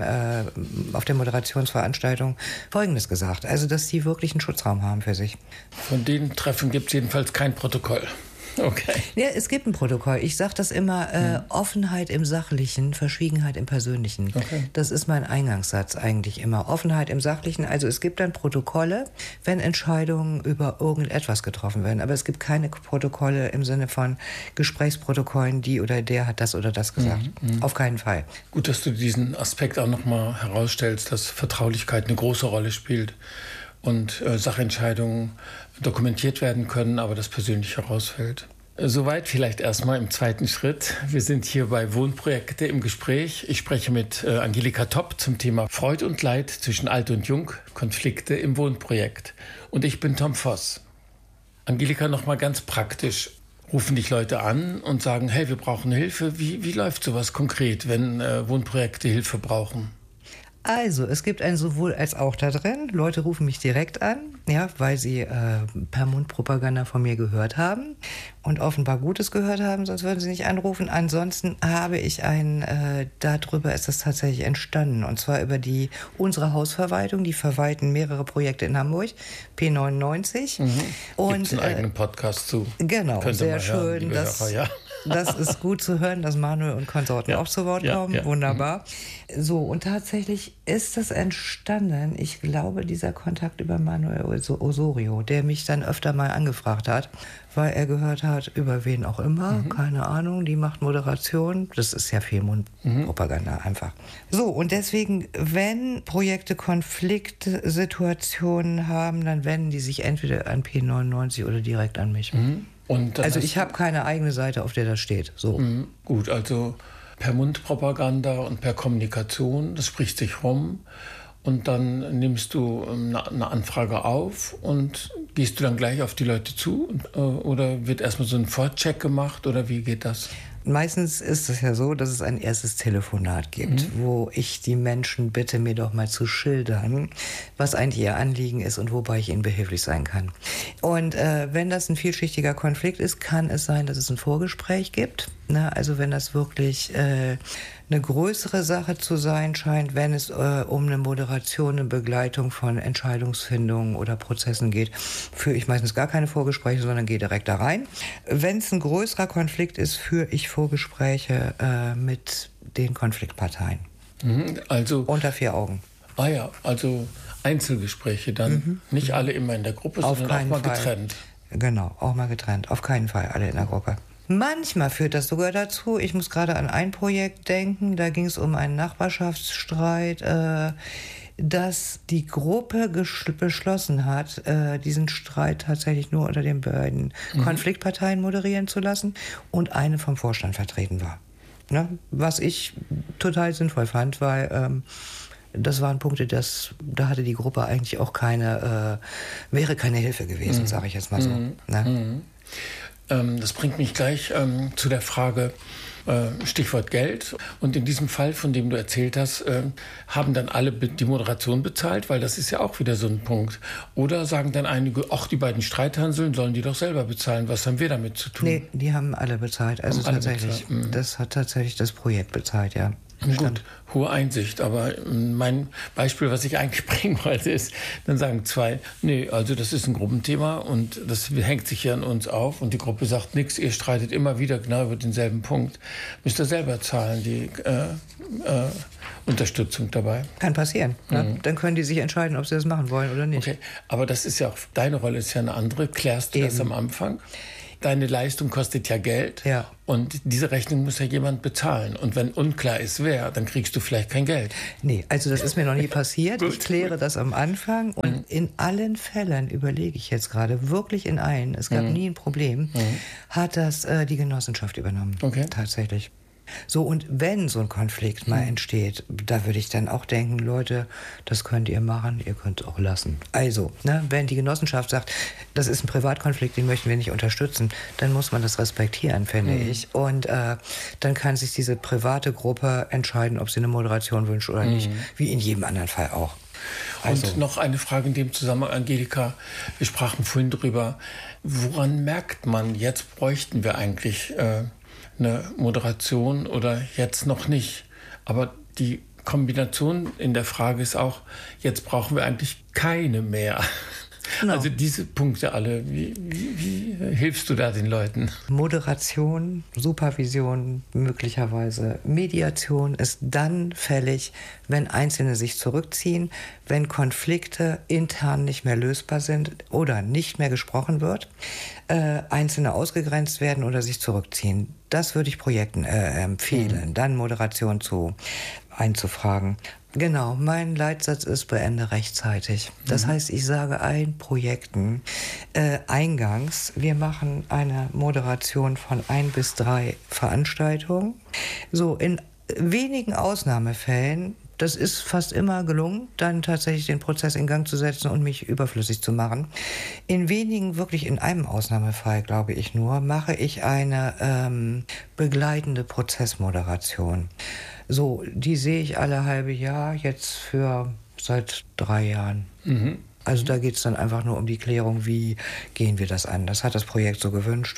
S1: Moderationsveranstaltung Folgendes gesagt. Also, dass die wirklich einen Schutzraum haben für sich.
S2: Von den Treffen gibt es jedenfalls kein Protokoll. Okay.
S1: Ja, es gibt ein Protokoll. Ich sage das immer, Offenheit im Sachlichen, Verschwiegenheit im Persönlichen. Okay. Das ist mein Eingangssatz eigentlich immer. Offenheit im Sachlichen, also es gibt dann Protokolle, wenn Entscheidungen über irgendetwas getroffen werden. Aber es gibt keine Protokolle im Sinne von Gesprächsprotokollen, die oder der hat das oder das gesagt. Auf keinen Fall.
S2: Gut, dass du diesen Aspekt auch nochmal herausstellst, dass Vertraulichkeit eine große Rolle spielt und Sachentscheidungen dokumentiert werden können, aber das persönlich herausfällt. Soweit vielleicht erstmal im zweiten Schritt. Wir sind hier bei Wohnprojekte im Gespräch. Ich spreche mit Angelika Topp zum Thema Freud und Leid zwischen Alt und Jung, Konflikte im Wohnprojekt. Und ich bin Tom Voss. Angelika, nochmal ganz praktisch. Rufen dich Leute an und sagen, hey, wir brauchen Hilfe. Wie läuft sowas konkret, wenn Wohnprojekte Hilfe brauchen?
S1: Also, es gibt ein sowohl als auch da drin. Leute rufen mich direkt an, ja, weil sie per Mundpropaganda von mir gehört haben und offenbar Gutes gehört haben, sonst würden sie nicht anrufen. Ansonsten habe ich darüber ist das tatsächlich entstanden, und zwar über unsere Hausverwaltung. Die verwalten mehrere Projekte in Hamburg, P99.
S2: Und gibt's einen eigenen Podcast zu.
S1: Genau,
S2: Könnt
S1: sehr
S2: schön.
S1: Das ist gut zu hören, dass Manuel und Konsorten auch zu Wort kommen. Ja. Wunderbar. So, und tatsächlich ist das entstanden, ich glaube, dieser Kontakt über Manuel Osorio, der mich dann öfter mal angefragt hat, weil er gehört hat, über wen auch immer, keine Ahnung, die macht Moderation. Das ist ja viel Mundpropaganda einfach. So, und deswegen, wenn Projekte Konfliktsituationen haben, dann wenden die sich entweder an P99 oder direkt an mich. Also ich habe keine eigene Seite, auf der das steht. So.
S2: Gut, also per Mundpropaganda und per Kommunikation, das spricht sich rum. Und dann nimmst du eine Anfrage auf und gehst du dann gleich auf die Leute zu? Oder wird erstmal so ein Vorcheck gemacht oder wie geht das?
S1: Meistens ist es ja so, dass es ein erstes Telefonat gibt, wo ich die Menschen bitte, mir doch mal zu schildern, was eigentlich ihr Anliegen ist und wobei ich ihnen behilflich sein kann. Und wenn das ein vielschichtiger Konflikt ist, kann es sein, dass es ein Vorgespräch gibt. Also wenn das wirklich eine größere Sache zu sein scheint, wenn es um eine Moderation, eine Begleitung von Entscheidungsfindungen oder Prozessen geht, führe ich meistens gar keine Vorgespräche, sondern gehe direkt da rein. Wenn es ein größerer Konflikt ist, führe ich Vorgespräche mit den Konfliktparteien.
S2: Also
S1: unter 4 Augen.
S2: Ah ja, also Einzelgespräche dann. Nicht alle immer in der Gruppe, sondern auch mal getrennt.
S1: Genau, auch mal getrennt. Auf keinen Fall alle in der Gruppe. Manchmal führt das sogar dazu, ich muss gerade an ein Projekt denken, da ging es um einen Nachbarschaftsstreit, dass die Gruppe beschlossen hat, diesen Streit tatsächlich nur unter den beiden Konfliktparteien moderieren zu lassen und eine vom Vorstand vertreten war. Ne? Was ich total sinnvoll fand, weil das waren Punkte, da hatte die Gruppe eigentlich auch wäre keine Hilfe gewesen, sage ich jetzt mal so. Ne?
S2: Das bringt mich gleich zu der Frage, Stichwort Geld. Und in diesem Fall, von dem du erzählt hast, haben dann alle die Moderation bezahlt, weil das ist ja auch wieder so ein Punkt. Oder sagen dann einige, ach, die beiden Streithanseln sollen die doch selber bezahlen. Was haben wir damit zu tun?
S1: Nee, die haben alle bezahlt. Also tatsächlich, das hat tatsächlich das Projekt bezahlt, ja.
S2: Gut, hohe Einsicht, aber mein Beispiel, was ich eigentlich bringen wollte, ist, dann sagen zwei, nee, also das ist ein Gruppenthema und das hängt sich hier an uns auf und die Gruppe sagt nichts, ihr streitet immer wieder genau über denselben Punkt, müsst ihr selber zahlen, die Unterstützung dabei.
S1: Kann passieren. Ne? Dann können die sich entscheiden, ob sie das machen wollen oder nicht.
S2: Okay, aber das ist ja auch, deine Rolle ist ja eine andere, klärst du das am Anfang? Deine Leistung kostet ja Geld und diese Rechnung muss ja jemand bezahlen. Und wenn unklar ist, wer, dann kriegst du vielleicht kein Geld.
S1: Nee, also das ist mir noch nie passiert. Ich kläre das am Anfang und in allen Fällen, überlege ich jetzt gerade, wirklich in allen, es gab nie ein Problem, hat das die Genossenschaft übernommen. Okay. Tatsächlich. So, und wenn so ein Konflikt mal entsteht, da würde ich dann auch denken, Leute, das könnt ihr machen, ihr könnt es auch lassen. Also, ne, wenn die Genossenschaft sagt, das ist ein Privatkonflikt, den möchten wir nicht unterstützen, dann muss man das respektieren, finde ich. Und dann kann sich diese private Gruppe entscheiden, ob sie eine Moderation wünscht oder nicht, wie in jedem anderen Fall auch.
S2: Also. Und noch eine Frage in dem Zusammenhang, Angelika, wir sprachen vorhin drüber, woran merkt man, jetzt bräuchten wir eigentlich eine Moderation oder jetzt noch nicht. Aber die Kombination in der Frage ist auch, jetzt brauchen wir eigentlich keine mehr. Genau. Also diese Punkte alle, wie hilfst du da den Leuten?
S1: Moderation, Supervision, möglicherweise Mediation ist dann fällig, wenn Einzelne sich zurückziehen, wenn Konflikte intern nicht mehr lösbar sind oder nicht mehr gesprochen wird, Einzelne ausgegrenzt werden oder sich zurückziehen. Das würde ich Projekten empfehlen, dann Moderation einzufragen. Genau, mein Leitsatz ist, beende rechtzeitig. Das heißt, ich sage allen Projekten eingangs, wir machen eine Moderation von 1 bis 3 Veranstaltungen. So, in wenigen Ausnahmefällen, das ist fast immer gelungen, dann tatsächlich den Prozess in Gang zu setzen und mich überflüssig zu machen. In wenigen, wirklich in einem Ausnahmefall, glaube ich nur, mache ich eine begleitende Prozessmoderation. So, die sehe ich alle halbe Jahr jetzt seit 3 Jahren. Also da geht es dann einfach nur um die Klärung, wie gehen wir das an. Das hat das Projekt so gewünscht.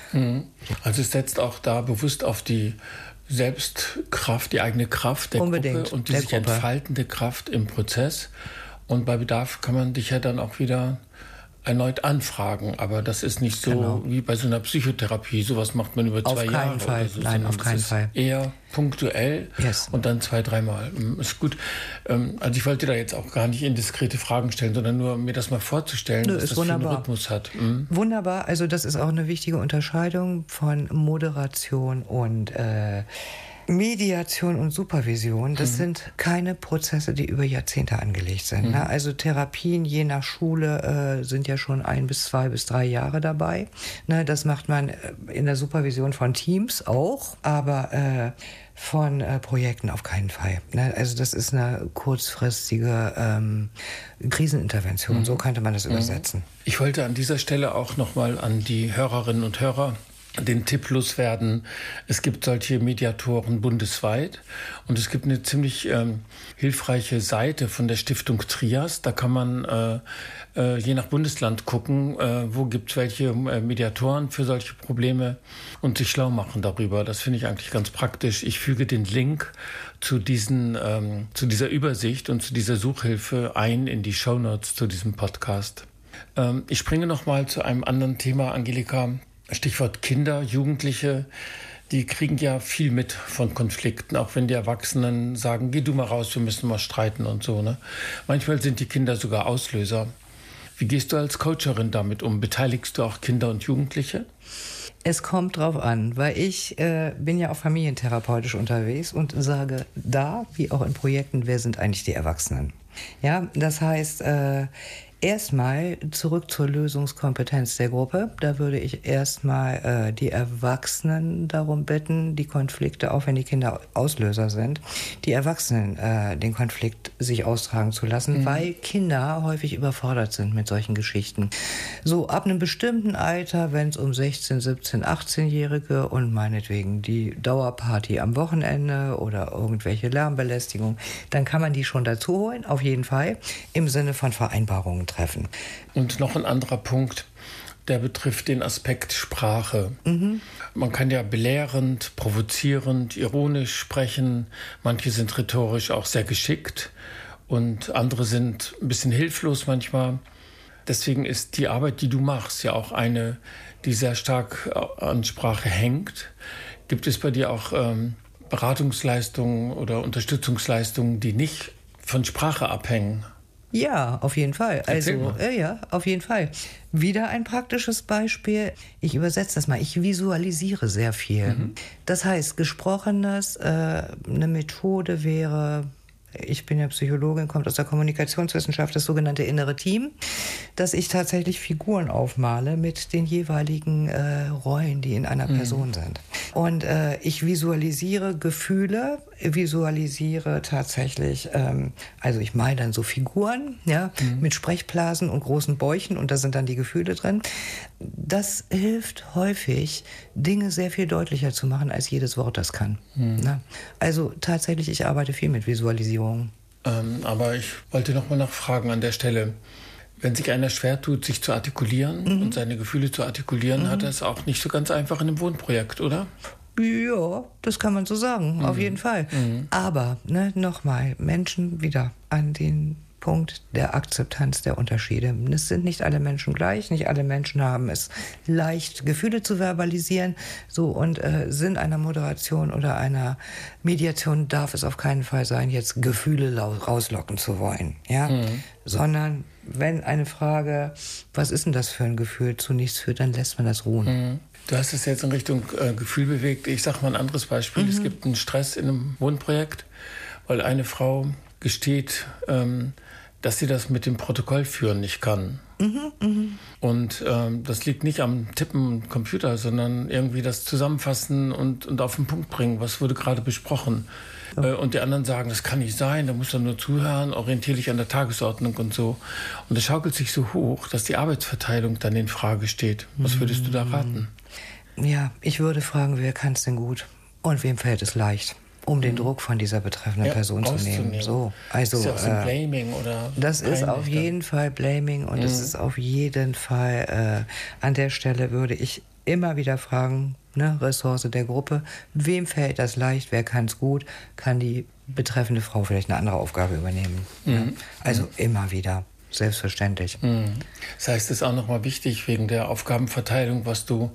S2: Also es setzt auch da bewusst auf die Selbstkraft, die eigene Kraft der Gruppe und die sich entfaltende Kraft im Prozess. Und bei Bedarf kann man dich ja dann auch wieder erneut anfragen, aber das ist nicht so wie bei so einer Psychotherapie. Sowas macht man über 2 Jahre.
S1: Auf keinen Fall.
S2: So,
S1: Nein, auf keinen Fall.
S2: Eher punktuell und dann 2-3 Mal. Ist gut. Also ich wollte da jetzt auch gar nicht indiskrete Fragen stellen, sondern nur mir das mal vorzustellen, was das für einen Rhythmus hat.
S1: Wunderbar. Also das ist auch eine wichtige Unterscheidung von Moderation und Mediation und Supervision, das sind keine Prozesse, die über Jahrzehnte angelegt sind. Ne? Also Therapien je nach Schule sind ja schon 1 bis 2 bis 3 Jahre dabei. Ne? Das macht man in der Supervision von Teams auch, aber von Projekten auf keinen Fall. Ne? Also das ist eine kurzfristige Krisenintervention, so könnte man das übersetzen.
S2: Ich wollte an dieser Stelle auch nochmal an die Hörerinnen und Hörer den Tipp loswerden. Es gibt solche Mediatoren bundesweit und es gibt eine ziemlich hilfreiche Seite von der Stiftung Trias. Da kann man je nach Bundesland gucken, wo gibt es welche Mediatoren für solche Probleme und sich schlau machen darüber. Das finde ich eigentlich ganz praktisch. Ich füge den Link zu dieser Übersicht und zu dieser Suchhilfe ein in die Shownotes zu diesem Podcast. Ich springe noch mal zu einem anderen Thema, Angelika. Stichwort Kinder, Jugendliche, die kriegen ja viel mit von Konflikten, auch wenn die Erwachsenen sagen, geh du mal raus, wir müssen mal streiten und so. Ne? Manchmal sind die Kinder sogar Auslöser. Wie gehst du als Coacherin damit um? Beteiligst du auch Kinder und Jugendliche?
S1: Es kommt drauf an, weil ich bin ja auch familientherapeutisch unterwegs und sage da, wie auch in Projekten, wer sind eigentlich die Erwachsenen? Ja, das heißt, Erstmal zurück zur Lösungskompetenz der Gruppe. Da würde ich erstmal die Erwachsenen darum bitten, die Konflikte, auch wenn die Kinder Auslöser sind, die Erwachsenen den Konflikt sich austragen zu lassen, weil Kinder häufig überfordert sind mit solchen Geschichten. So ab einem bestimmten Alter, wenn es um 16, 17, 18-Jährige und meinetwegen die Dauerparty am Wochenende oder irgendwelche Lärmbelästigung, dann kann man die schon dazu holen, auf jeden Fall, im Sinne von Vereinbarungen treffen.
S2: Und noch ein anderer Punkt, der betrifft den Aspekt Sprache. Man kann ja belehrend, provozierend, ironisch sprechen. Manche sind rhetorisch auch sehr geschickt und andere sind ein bisschen hilflos manchmal. Deswegen ist die Arbeit, die du machst, ja auch eine, die sehr stark an Sprache hängt. Gibt es bei dir auch Beratungsleistungen oder Unterstützungsleistungen, die nicht von Sprache abhängen?
S1: Ja, auf jeden Fall. Also, ja, auf jeden Fall. Wieder ein praktisches Beispiel. Ich übersetze das mal. Ich visualisiere sehr viel. Das heißt, Gesprochenes, eine Methode wäre, ich bin ja Psychologin, kommt aus der Kommunikationswissenschaft, das sogenannte innere Team, dass ich tatsächlich Figuren aufmale mit den jeweiligen Rollen, die in einer Person sind. Und ich visualisiere Gefühle, visualisiere tatsächlich, also ich male dann so Figuren, ja, mit Sprechblasen und großen Bäuchen und da sind dann die Gefühle drin. Das hilft häufig, Dinge sehr viel deutlicher zu machen, als jedes Wort das kann. Na? Also tatsächlich, ich arbeite viel mit Visualisierung.
S2: Aber ich wollte noch mal nachfragen an der Stelle. Wenn sich einer schwer tut, sich zu artikulieren und seine Gefühle zu artikulieren, hat er es auch nicht so ganz einfach in einem Wohnprojekt, oder?
S1: Ja, das kann man so sagen, auf jeden Fall. Aber, nochmal, Menschen wieder an den Punkt der Akzeptanz der Unterschiede. Es sind nicht alle Menschen gleich, nicht alle Menschen haben es leicht, Gefühle zu verbalisieren. So, und Sinn einer Moderation oder einer Mediation darf es auf keinen Fall sein, jetzt Gefühle rauslocken zu wollen. Ja? Sondern wenn eine Frage, was ist denn das für ein Gefühl, zu nichts führt, dann lässt man das ruhen.
S2: Du hast es jetzt in Richtung Gefühl bewegt. Ich sage mal ein anderes Beispiel. Es gibt einen Stress in einem Wohnprojekt, weil eine Frau gesteht, dass sie das mit dem Protokollführen nicht kann. Und das liegt nicht am Tippen am Computer, sondern irgendwie das Zusammenfassen und auf den Punkt bringen, was wurde gerade besprochen. Und die anderen sagen, das kann nicht sein, da musst du nur zuhören, orientiere dich an der Tagesordnung und so. Und das schaukelt sich so hoch, dass die Arbeitsverteilung dann in Frage steht. Was würdest du da raten?
S1: Ja, ich würde fragen, wer kann es denn gut und wem fällt es leicht? Um den Druck von dieser betreffenden Person zu nehmen. So, also,
S2: ist ja auch so ein Blaming oder
S1: das ist auf jeden Fall Blaming und es ist auf jeden Fall, an der Stelle würde ich immer wieder fragen, Ressource der Gruppe, wem fällt das leicht, wer kann es gut, kann die betreffende Frau vielleicht eine andere Aufgabe übernehmen. Also immer wieder. Selbstverständlich.
S2: Das heißt, es ist auch nochmal wichtig, wegen der Aufgabenverteilung, was du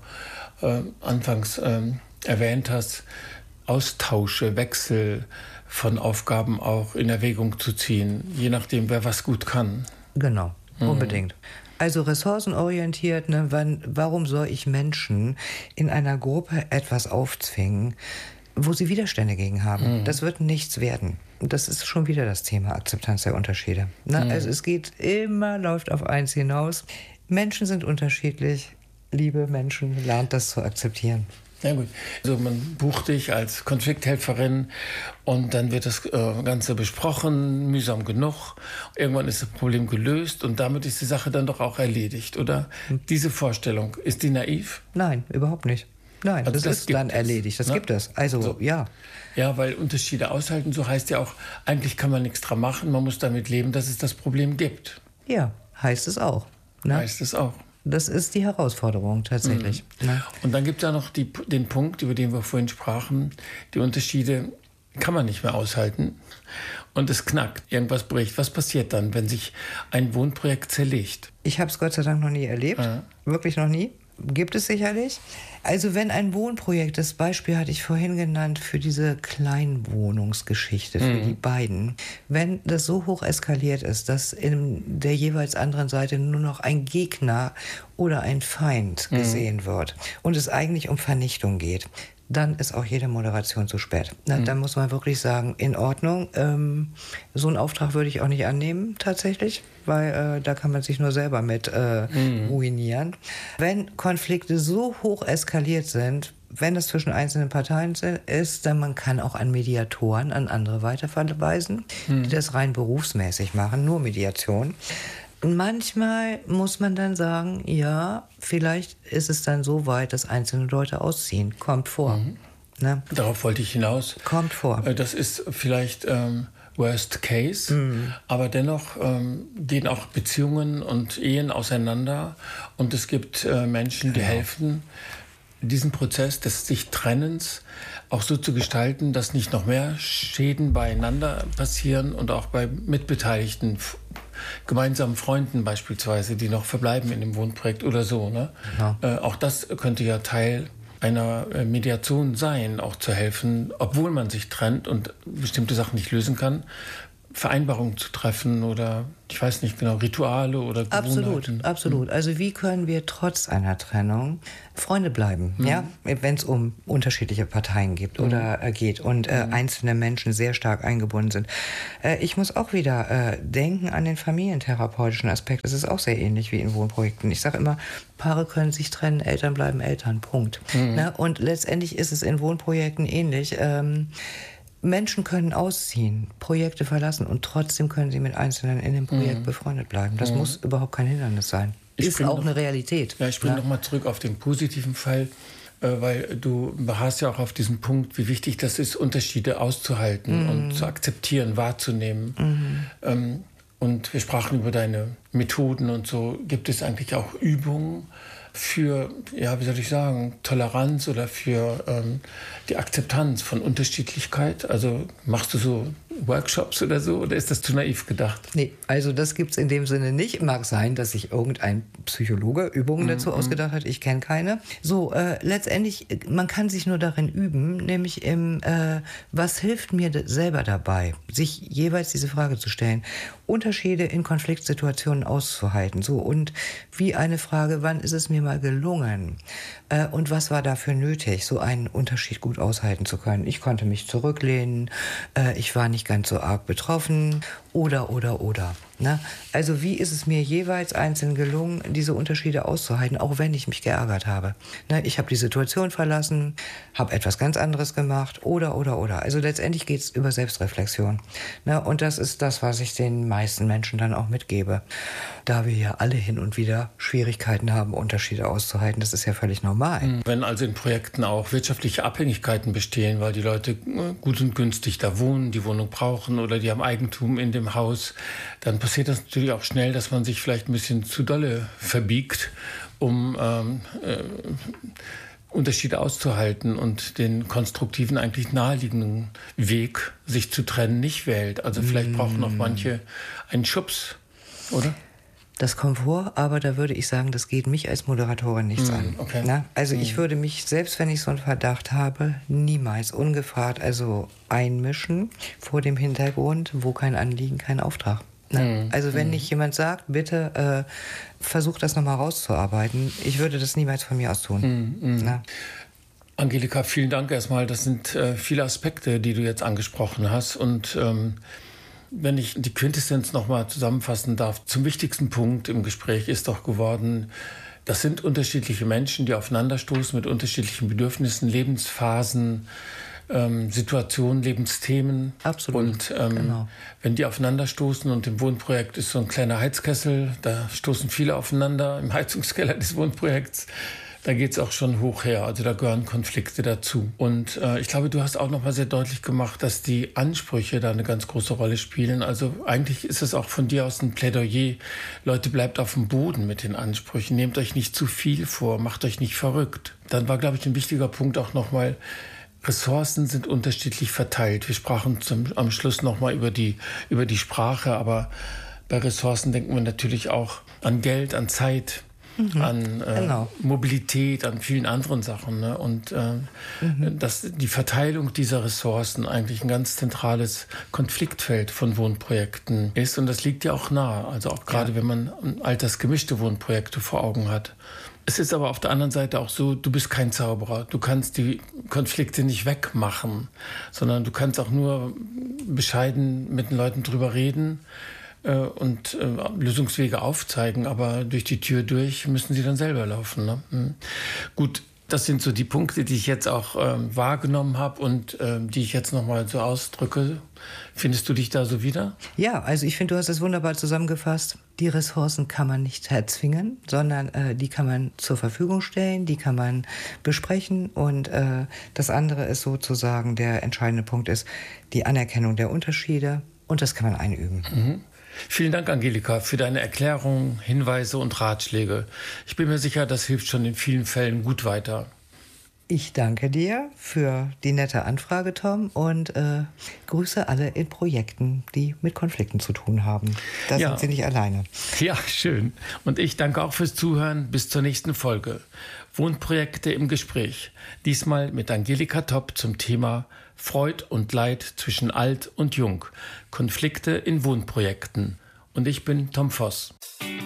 S2: anfangs erwähnt hast, Austausche, Wechsel von Aufgaben auch in Erwägung zu ziehen, je nachdem, wer was gut kann.
S1: Genau, unbedingt. Also ressourcenorientiert, warum soll ich Menschen in einer Gruppe etwas aufzwingen, wo sie Widerstände gegen haben? Das wird nichts werden. Das ist schon wieder das Thema Akzeptanz der Unterschiede. Also es läuft auf eins hinaus. Menschen sind unterschiedlich. Liebe Menschen, lernt das zu akzeptieren.
S2: Ja gut, also man bucht dich als Konflikthelferin und dann wird das Ganze besprochen, mühsam genug. Irgendwann ist das Problem gelöst und damit ist die Sache dann doch auch erledigt, oder? Diese Vorstellung, ist die naiv?
S1: Nein, überhaupt nicht. Nein, also das ist dann erledigt, das gibt es. Also, so. Ja.
S2: Ja, weil Unterschiede aushalten, so heißt ja auch, eigentlich kann man nichts dran machen, man muss damit leben, dass es das Problem gibt.
S1: Ja, heißt es auch.
S2: Heißt es auch.
S1: Das ist die Herausforderung tatsächlich.
S2: Und dann gibt es ja noch den Punkt, über den wir vorhin sprachen. Die Unterschiede kann man nicht mehr aushalten. Und es knackt, irgendwas bricht. Was passiert dann, wenn sich ein Wohnprojekt zerlegt?
S1: Ich habe es Gott sei Dank noch nie erlebt. Wirklich noch nie. Gibt es sicherlich. Also wenn ein Wohnprojekt, das Beispiel hatte ich vorhin genannt, für diese Kleinwohnungsgeschichte, für die beiden, wenn das so hoch eskaliert ist, dass in der jeweils anderen Seite nur noch ein Gegner oder ein Feind gesehen wird und es eigentlich um Vernichtung geht, dann ist auch jede Moderation zu spät. Dann muss man wirklich sagen, in Ordnung. So einen Auftrag würde ich auch nicht annehmen, tatsächlich, weil da kann man sich nur selber mit ruinieren. Wenn Konflikte so hoch eskaliert sind, wenn es zwischen einzelnen Parteien ist, dann man kann auch an Mediatoren, an andere weiterverweisen, die das rein berufsmäßig machen, nur Mediation. Manchmal muss man dann sagen, ja, vielleicht ist es dann so weit, dass einzelne Leute ausziehen. Kommt vor. Ne?
S2: Darauf wollte ich hinaus.
S1: Kommt vor.
S2: Das ist vielleicht Worst Case, aber dennoch gehen auch Beziehungen und Ehen auseinander. Und es gibt Menschen, die helfen, diesen Prozess des sich Trennens auch so zu gestalten, dass nicht noch mehr Schäden beieinander passieren und auch bei mitbeteiligten gemeinsamen Freunden beispielsweise, die noch verbleiben in dem Wohnprojekt oder so. Ne? Ja. Auch das könnte ja Teil einer Mediation sein, auch zu helfen, obwohl man sich trennt und bestimmte Sachen nicht lösen kann, Vereinbarungen zu treffen oder, ich weiß nicht genau, Rituale oder Gewohnheiten.
S1: Absolut. Also wie können wir trotz einer Trennung Freunde bleiben, ja, wenn es um unterschiedliche Parteien geht und einzelne Menschen sehr stark eingebunden sind. Ich muss auch wieder denken an den familientherapeutischen Aspekt. Das ist auch sehr ähnlich wie in Wohnprojekten. Ich sage immer, Paare können sich trennen, Eltern bleiben Eltern, Punkt. Na, und letztendlich ist es in Wohnprojekten ähnlich. Menschen können ausziehen, Projekte verlassen und trotzdem können sie mit Einzelnen in dem Projekt befreundet bleiben. Das muss überhaupt kein Hindernis sein. Ist auch eine Realität.
S2: Ja, ich springe nochmal zurück auf den positiven Fall, weil du beharrst ja auch auf diesen Punkt, wie wichtig das ist, Unterschiede auszuhalten und zu akzeptieren, wahrzunehmen. Und wir sprachen über deine Methoden und so. Gibt es eigentlich auch Übungen für, ja, wie soll ich sagen, Toleranz oder für die Akzeptanz von Unterschiedlichkeit? Also machst du so Workshops oder so, oder ist das zu naiv gedacht?
S1: Nee, also das gibt's in dem Sinne nicht. Mag sein, dass sich irgendein Psychologe Übungen dazu ausgedacht hat. Ich kenne keine. So, letztendlich, man kann sich nur darin üben, nämlich im, was hilft mir selber dabei, sich jeweils diese Frage zu stellen, Unterschiede in Konfliktsituationen auszuhalten. So, und wie eine Frage, wann ist es mir mal gelungen? Und was war dafür nötig, so einen Unterschied gut aushalten zu können? Ich konnte mich zurücklehnen, ich war nicht ganz so arg betroffen oder. Ne? Also wie ist es mir jeweils einzeln gelungen, diese Unterschiede auszuhalten, auch wenn ich mich geärgert habe? Ne? Ich habe die Situation verlassen, habe etwas ganz anderes gemacht oder. Also letztendlich geht es über Selbstreflexion. Ne? Und das ist das, was ich den meisten Menschen dann auch mitgebe. Da wir ja alle hin und wieder Schwierigkeiten haben, Unterschiede auszuhalten, das ist ja völlig normal.
S2: Wenn also in Projekten auch wirtschaftliche Abhängigkeiten bestehen, weil die Leute gut und günstig da wohnen, die Wohnung brauchen oder die haben Eigentum in dem Haus, dann passiert das natürlich auch schnell, dass man sich vielleicht ein bisschen zu dolle verbiegt, um Unterschiede auszuhalten und den konstruktiven, eigentlich naheliegenden Weg, sich zu trennen, nicht wählt. Also vielleicht brauchen noch manche einen Schubs, oder?
S1: Das kommt vor, aber da würde ich sagen, das geht mich als Moderatorin nichts an.
S2: Okay.
S1: Na? Also ich würde mich, selbst wenn ich so einen Verdacht habe, niemals ungefragt einmischen vor dem Hintergrund, wo kein Anliegen, kein Auftrag. Also wenn nicht jemand sagt, bitte versuch das nochmal rauszuarbeiten, ich würde das niemals von mir aus tun.
S2: Angelika, vielen Dank erstmal. Das sind viele Aspekte, die du jetzt angesprochen hast. Und wenn ich die Quintessenz nochmal zusammenfassen darf, zum wichtigsten Punkt im Gespräch ist doch geworden, das sind unterschiedliche Menschen, die aufeinanderstoßen mit unterschiedlichen Bedürfnissen, Lebensphasen, Situationen, Lebensthemen.
S1: Absolut.
S2: Und genau. Wenn die aufeinanderstoßen und im Wohnprojekt ist so ein kleiner Heizkessel, da stoßen viele aufeinander im Heizungskeller des Wohnprojekts, da geht es auch schon hoch her. Also da gehören Konflikte dazu. Und ich glaube, du hast auch noch mal sehr deutlich gemacht, dass die Ansprüche da eine ganz große Rolle spielen. Also eigentlich ist es auch von dir aus ein Plädoyer. Leute, bleibt auf dem Boden mit den Ansprüchen. Nehmt euch nicht zu viel vor, macht euch nicht verrückt. Dann war, glaube ich, ein wichtiger Punkt auch noch mal, Ressourcen sind unterschiedlich verteilt. Wir sprachen am Schluss noch mal über die Sprache, aber bei Ressourcen denken wir natürlich auch an Geld, an Zeit, an Mobilität, an vielen anderen Sachen. Ne? Und dass die Verteilung dieser Ressourcen eigentlich ein ganz zentrales Konfliktfeld von Wohnprojekten ist. Und das liegt ja auch nahe. Also auch gerade wenn man altersgemischte Wohnprojekte vor Augen hat. Es ist aber auf der anderen Seite auch so, du bist kein Zauberer. Du kannst die Konflikte nicht wegmachen, sondern du kannst auch nur bescheiden mit den Leuten drüber reden und Lösungswege aufzeigen. Aber durch die Tür durch müssen sie dann selber laufen. Ne? Gut, das sind so die Punkte, die ich jetzt auch wahrgenommen habe und die ich jetzt nochmal so ausdrücke. Findest du dich da so wieder?
S1: Ja, also ich finde, du hast es wunderbar zusammengefasst. Die Ressourcen kann man nicht erzwingen, sondern die kann man zur Verfügung stellen, die kann man besprechen. Und das andere ist sozusagen, der entscheidende Punkt ist die Anerkennung der Unterschiede. Und das kann man einüben.
S2: Mhm. Vielen Dank, Angelika, für deine Erklärungen, Hinweise und Ratschläge. Ich bin mir sicher, das hilft schon in vielen Fällen gut weiter.
S1: Ich danke dir für die nette Anfrage, Tom, und grüße alle in Projekten, die mit Konflikten zu tun haben. Da sind Sie nicht alleine.
S2: Ja, schön. Und ich danke auch fürs Zuhören. Bis zur nächsten Folge. Wohnprojekte im Gespräch. Diesmal mit Angelika Topp zum Thema Freud und Leid zwischen Alt und Jung. Konflikte in Wohnprojekten. Und ich bin Tom Voss.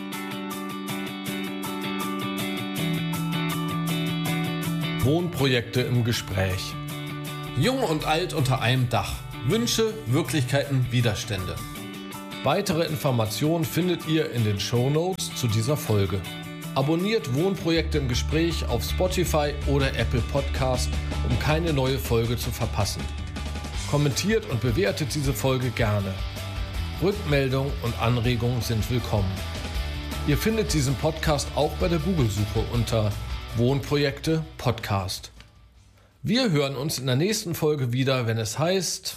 S3: Wohnprojekte im Gespräch. Jung und alt unter einem Dach. Wünsche, Wirklichkeiten, Widerstände. Weitere Informationen findet ihr in den Shownotes zu dieser Folge. Abonniert Wohnprojekte im Gespräch auf Spotify oder Apple Podcast, um keine neue Folge zu verpassen. Kommentiert und bewertet diese Folge gerne. Rückmeldungen und Anregungen sind willkommen. Ihr findet diesen Podcast auch bei der Google-Suche unter Wohnprojekte Podcast. Wir hören uns in der nächsten Folge wieder, wenn es heißt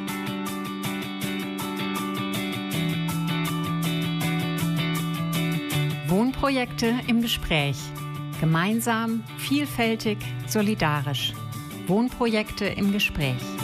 S4: Wohnprojekte im Gespräch. Gemeinsam, vielfältig, solidarisch. Wohnprojekte im Gespräch.